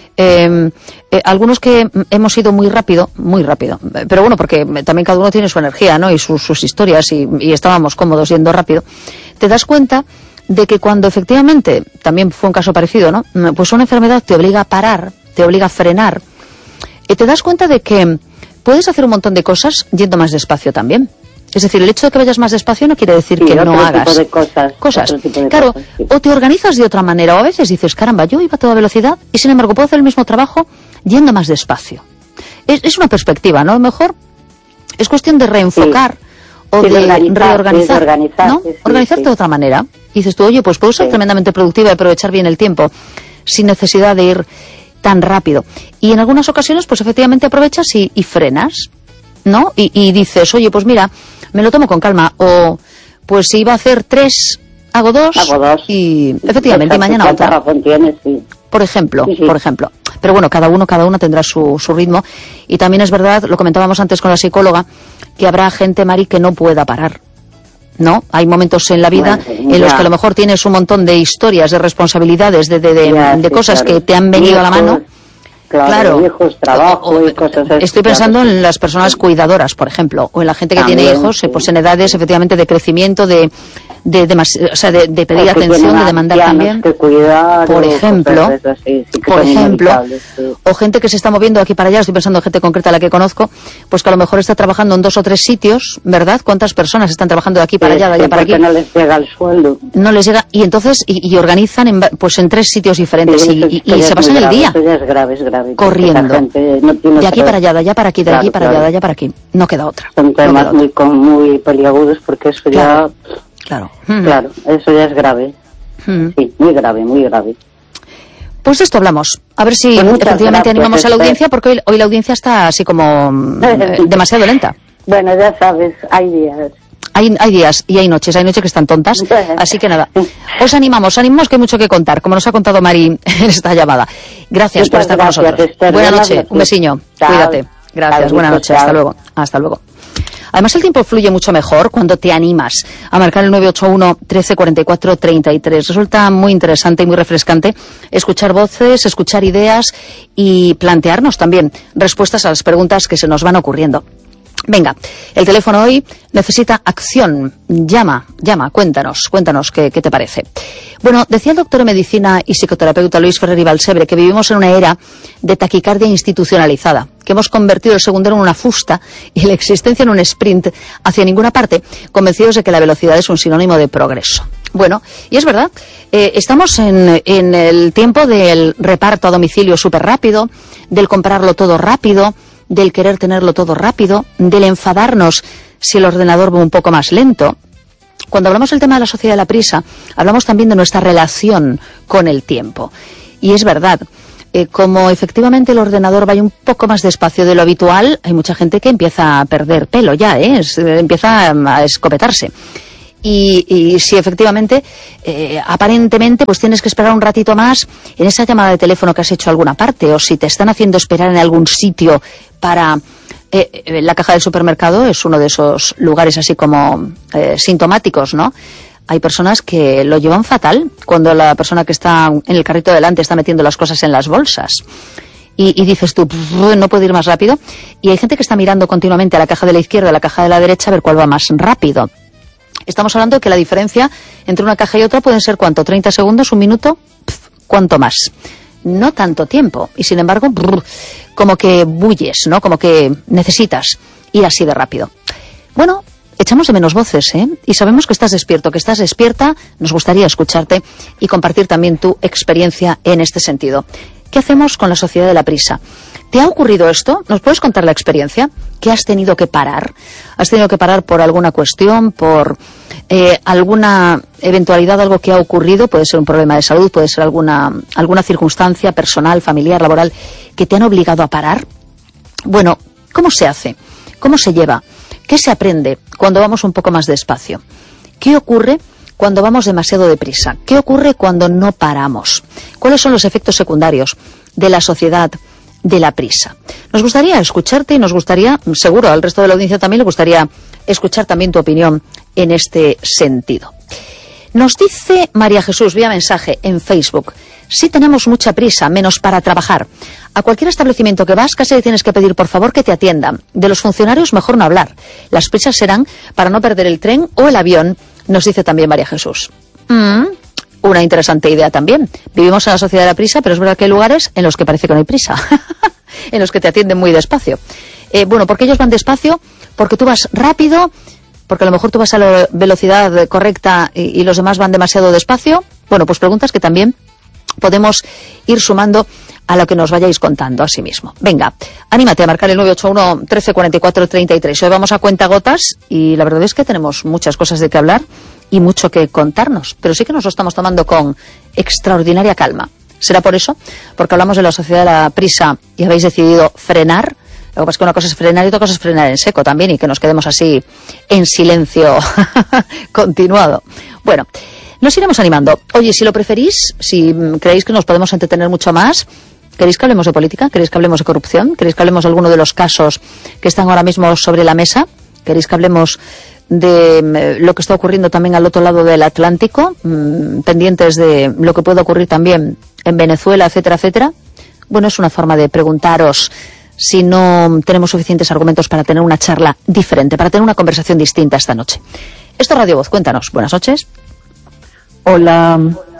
Algunos que hemos ido muy rápido, pero bueno, porque también cada uno tiene su energía, ¿no? Y sus historias y estábamos cómodos yendo rápido. Te das cuenta de que cuando efectivamente, también fue un caso parecido, ¿no? Pues una enfermedad te obliga a parar, te obliga a frenar, te das cuenta de que puedes hacer un montón de cosas yendo más despacio también. Es decir, el hecho de que vayas más despacio no quiere decir que no hagas
tipo de cosas.
Claro,
sí.
O te organizas de otra manera, o a veces dices, caramba, yo iba a toda velocidad y sin embargo puedo hacer el mismo trabajo yendo más despacio. Es una perspectiva, ¿no? A lo mejor es cuestión de reenfocar o de reorganizar, ¿no? Organizarte de otra manera. Y dices tú, oye, pues puedo ser tremendamente productiva y aprovechar bien el tiempo sin necesidad de ir tan rápido. Y en algunas ocasiones, pues efectivamente aprovechas y frenas, ¿no? Y dices, oye, pues mira, me lo tomo con calma, o pues si iba a hacer 3, hago 2 y efectivamente y mañana otra. Por ejemplo. Pero bueno, cada uno tendrá su ritmo, y también es verdad, lo comentábamos antes con la psicóloga, que habrá gente, Mari, que no pueda parar, ¿no? Hay momentos en la vida en los que a lo mejor tienes un montón de historias, de responsabilidades, de cosas que te han venido a la mano.
Claro, hijos, trabajo y cosas así.
Estoy pensando en las personas cuidadoras, por ejemplo, o en la gente que tiene hijos, pues en edades efectivamente de crecimiento, de pedir atención, de demandar también,
cuidar,
por ejemplo, o gente que se está moviendo aquí para allá. Estoy pensando en gente concreta a la que conozco, pues que a lo mejor está trabajando en 2 o 3 sitios, ¿verdad? ¿Cuántas personas están trabajando de aquí para allá, de allá para aquí?
No les llega el sueldo.
No les llega, y entonces y organizan en 3 sitios diferentes, y se pasan el día.
Eso ya es grave.
Corriendo.
No
de aquí para allá, de allá para aquí, de aquí para allá, de allá para aquí. No queda otra.
Son temas muy peliagudos, porque eso ya...
Claro,
eso ya es grave. Sí, muy grave.
Pues de esto hablamos. A ver si efectivamente animamos a la audiencia, porque hoy la audiencia está así como demasiado lenta.
Bueno, ya sabes, hay días.
Hay días y hay noches que están tontas, así que nada, os animamos que hay mucho que contar, como nos ha contado Mari en esta llamada. Gracias por estar con nosotros.
Esther,
buenas noches, un besiño, cuídate. Gracias, buenas noches, hasta luego. Además, el tiempo fluye mucho mejor cuando te animas a marcar el 981 13 44 33. Resulta muy interesante y muy refrescante escuchar voces, escuchar ideas y plantearnos también respuestas a las preguntas que se nos van ocurriendo. Venga, el teléfono hoy necesita acción. Llama, cuéntanos qué te parece. Bueno, decía el doctor en medicina y psicoterapeuta Luis Ferrer y Balsebre que vivimos en una era de taquicardia institucionalizada, que hemos convertido el segundero en una fusta y la existencia en un sprint hacia ninguna parte, convencidos de que la velocidad es un sinónimo de progreso. Bueno, y es verdad, estamos en el tiempo del reparto a domicilio súper rápido, del comprarlo todo rápido, del querer tenerlo todo rápido, del enfadarnos si el ordenador va un poco más lento. Cuando hablamos del tema de la sociedad de la prisa, hablamos también de nuestra relación con el tiempo. Y es verdad, como efectivamente el ordenador vaya un poco más despacio de lo habitual, hay mucha gente que empieza a perder pelo ya, empieza a escopetarse. Y si efectivamente, aparentemente, pues tienes que esperar un ratito más en esa llamada de teléfono que has hecho a alguna parte, o si te están haciendo esperar en algún sitio para... la caja del supermercado es uno de esos lugares así como sintomáticos, ¿no? Hay personas que lo llevan fatal cuando la persona que está en el carrito de delante está metiendo las cosas en las bolsas. Y dices tú, no puedo ir más rápido. Y hay gente que está mirando continuamente a la caja de la izquierda, a la caja de la derecha, a ver cuál va más rápido. Estamos hablando de que la diferencia entre una caja y otra pueden ser, ¿cuánto? ¿30 segundos? ¿1 minuto? ¿Cuánto más? No tanto tiempo. Y sin embargo, como que bulles, ¿no? Como que necesitas ir así de rápido. Bueno, echamos de menos voces, y sabemos que estás despierto, que estás despierta. Nos gustaría escucharte y compartir también tu experiencia en este sentido. ¿Qué hacemos con la sociedad de la prisa? ¿Te ha ocurrido esto? ¿Nos puedes contar la experiencia? ¿Qué has tenido que parar? ¿Has tenido que parar por alguna cuestión, por alguna eventualidad, algo que ha ocurrido? Puede ser un problema de salud, puede ser alguna circunstancia personal, familiar, laboral, que te han obligado a parar. Bueno, ¿cómo se hace? ¿Cómo se lleva? ¿Qué se aprende cuando vamos un poco más despacio? ¿Qué ocurre cuando vamos demasiado deprisa? ¿Qué ocurre cuando no paramos? ¿Cuáles son los efectos secundarios de la sociedad de la prisa? Nos gustaría escucharte y nos gustaría, seguro al resto de la audiencia también le gustaría escuchar también tu opinión en este sentido. Nos dice María Jesús vía mensaje en Facebook: sí tenemos mucha prisa, menos para trabajar. A cualquier establecimiento que vas casi le tienes que pedir por favor que te atiendan. De los funcionarios mejor no hablar. Las prisas serán para no perder el tren o el avión, nos dice también María Jesús. Una interesante idea también. Vivimos en la sociedad de la prisa, pero es verdad que hay lugares en los que parece que no hay prisa, en los que te atienden muy despacio. Bueno, ¿por qué ellos van despacio? Porque tú vas rápido, porque a lo mejor tú vas a la velocidad correcta y los demás van demasiado despacio. Bueno, pues preguntas que también podemos ir sumando a lo que nos vayáis contando a sí mismo. Venga, anímate a marcar el 981 13 44 33. Hoy vamos a cuentagotas y la verdad es que tenemos muchas cosas de que hablar y mucho que contarnos, pero sí que nos lo estamos tomando con extraordinaria calma. ¿Será por eso? Porque hablamos de la sociedad de la prisa y habéis decidido frenar. Lo que pasa es que una cosa es frenar y otra cosa es frenar en seco también y que nos quedemos así en silencio continuado. Bueno, nos iremos animando. Oye, si lo preferís, si creéis que nos podemos entretener mucho más, ¿queréis que hablemos de política? ¿Queréis que hablemos de corrupción? ¿Queréis que hablemos de alguno de los casos que están ahora mismo sobre la mesa? ¿Queréis que hablemos de lo que está ocurriendo también al otro lado del Atlántico? Pendientes de lo que puede ocurrir también en Venezuela, etcétera, etcétera. Bueno, es una forma de preguntaros si no tenemos suficientes argumentos para tener una charla diferente, para tener una conversación distinta esta noche. Esto es Radio Voz, cuéntanos. Buenas noches.
Hola.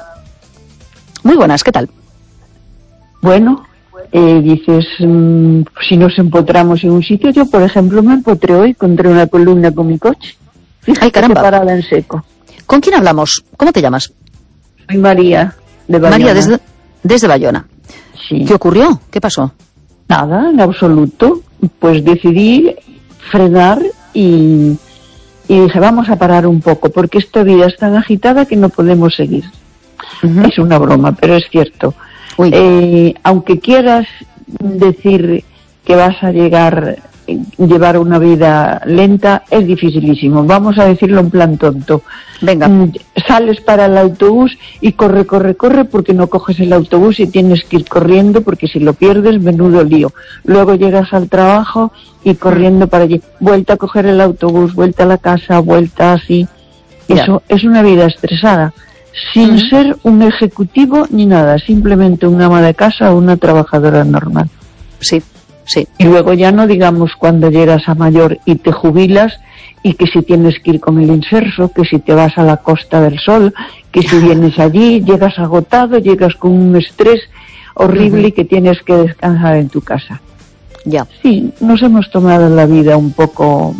Muy buenas, ¿qué tal?
Bueno, dices, si nos empotramos en un sitio, yo por ejemplo me empotré hoy contra una columna con mi coche. Fíjate,
ay, caramba.
Parada en seco.
¿Con quién hablamos? ¿Cómo te llamas?
Soy María, de Bayona.
María, desde Bayona.
Sí.
¿Qué ocurrió? ¿Qué pasó?
Nada, en absoluto. Pues decidí frenar y dije, vamos a parar un poco, porque esta vida es tan agitada que no podemos seguir. Es una broma, pero es cierto. Aunque quieras decir que vas a llevar una vida lenta, es dificilísimo. Vamos a decirlo en plan tonto.
Venga.
Sales para el autobús y corre porque no coges el autobús y tienes que ir corriendo porque si lo pierdes, menudo lío. Luego llegas al trabajo y corriendo para allí. Vuelta a coger el autobús, vuelta a la casa, vuelta así. Eso es una vida estresada. Sin ser un ejecutivo ni nada, simplemente una ama de casa o una trabajadora normal.
Sí, sí.
Y luego ya no digamos cuando llegas a mayor y te jubilas y que si tienes que ir con el inserso, que si te vas a la Costa del Sol, que si vienes allí, llegas agotado, llegas con un estrés horrible y que tienes que descansar en tu casa.
Ya.
Sí, nos hemos tomado la vida un poco...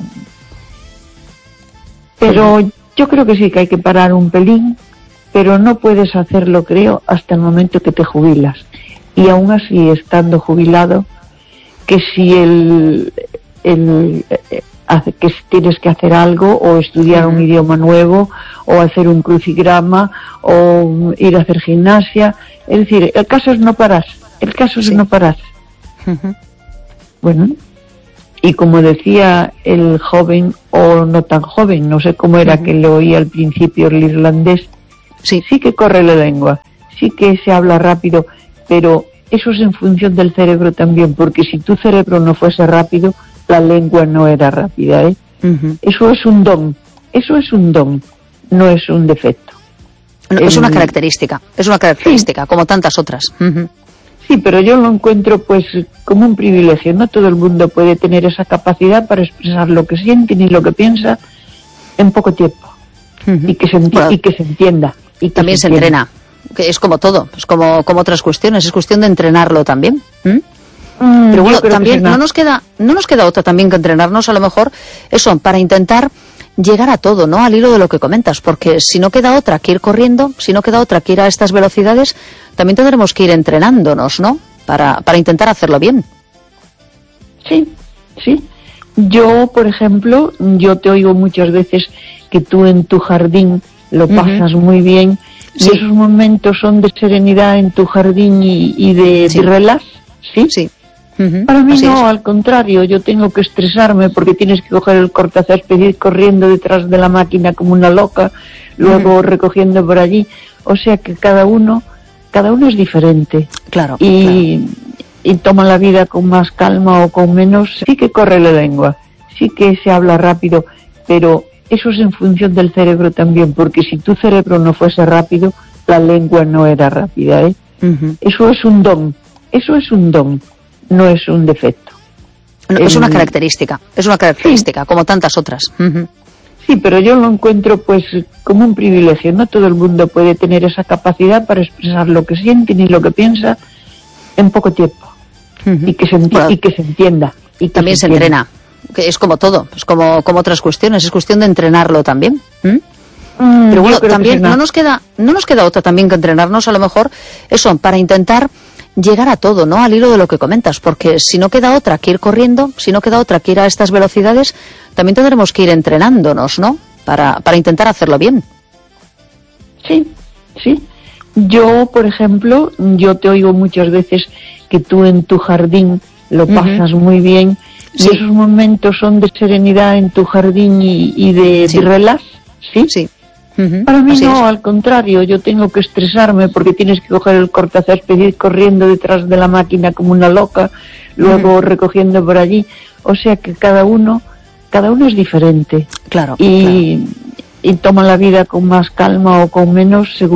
Pero yo creo que sí que hay que parar un pelín, pero no puedes hacerlo, creo, hasta el momento que te jubilas. Y aún así, estando jubilado, que si que si tienes que hacer algo, o estudiar un idioma nuevo, o hacer un crucigrama, o ir a hacer gimnasia, es decir, el caso es no parar, es no parar. Bueno, y como decía el joven, o no tan joven, no sé cómo era que le oí al principio el irlandés, sí que corre la lengua, sí que se habla rápido, pero eso es en función del cerebro también, porque si tu cerebro no fuese rápido, la lengua no era rápida, ¿eh? Eso es un don, no es un defecto.
Es una característica, como tantas otras.
Sí, pero yo lo encuentro pues como un privilegio. No todo el mundo puede tener esa capacidad para expresar lo que siente ni lo que piensa en poco tiempo. Y que se entienda. Y que
también se entrena. Que es como todo, es como otras cuestiones, es cuestión de entrenarlo también. Pero bueno, también no nos queda otra también que entrenarnos, a lo mejor, eso, para intentar llegar a todo, ¿no? Al hilo de lo que comentas, porque si no queda otra que ir corriendo, si no queda otra que ir a estas velocidades, también tendremos que ir entrenándonos, ¿no? Para intentar hacerlo bien.
Sí, sí. Yo, por ejemplo, yo te oigo muchas veces que tú en tu jardín lo pasas muy bien. Sí. Y esos momentos son de serenidad en tu jardín y de relax, ¿sí? Sí. Para mí así no, es. Al contrario, yo tengo que estresarme porque tienes que coger el cortacésped y ir corriendo detrás de la máquina como una loca, luego recogiendo por allí. O sea que cada uno es diferente.
Claro.
Y toma la vida con más calma o con menos. Sí que corre la lengua, sí que se habla rápido, pero eso es en función del cerebro también, porque si tu cerebro no fuese rápido, la lengua no era rápida, ¿eh? Eso es un don, no es un defecto.
No, es una característica, sí, como tantas otras.
Sí, pero yo lo encuentro pues como un privilegio. No todo el mundo puede tener esa capacidad para expresar lo que siente ni lo que piensa en poco tiempo, y que se entienda. Y que
también se entrena. Que es como todo, es como otras cuestiones, es cuestión de entrenarlo también. Pero bueno, también no nos queda otra también que entrenarnos, a lo mejor, eso, para intentar llegar a todo, ¿no? Al hilo de lo que comentas, porque si no queda otra que ir corriendo, si no queda otra que ir a estas velocidades, también tendremos que ir entrenándonos, ¿no? Para intentar hacerlo bien.
Sí, sí. Yo, por ejemplo, yo te oigo muchas veces que tú en tu jardín lo pasas muy bien. Sí. Y esos momentos son de serenidad en tu jardín y de relax, ¿sí? Sí. Para mí así no, es. Al contrario, yo tengo que estresarme porque tienes que coger el cortacésped y ir corriendo detrás de la máquina como una loca, luego recogiendo por allí. O sea que cada uno es diferente.
Claro.
Y toma la vida con más calma o con menos según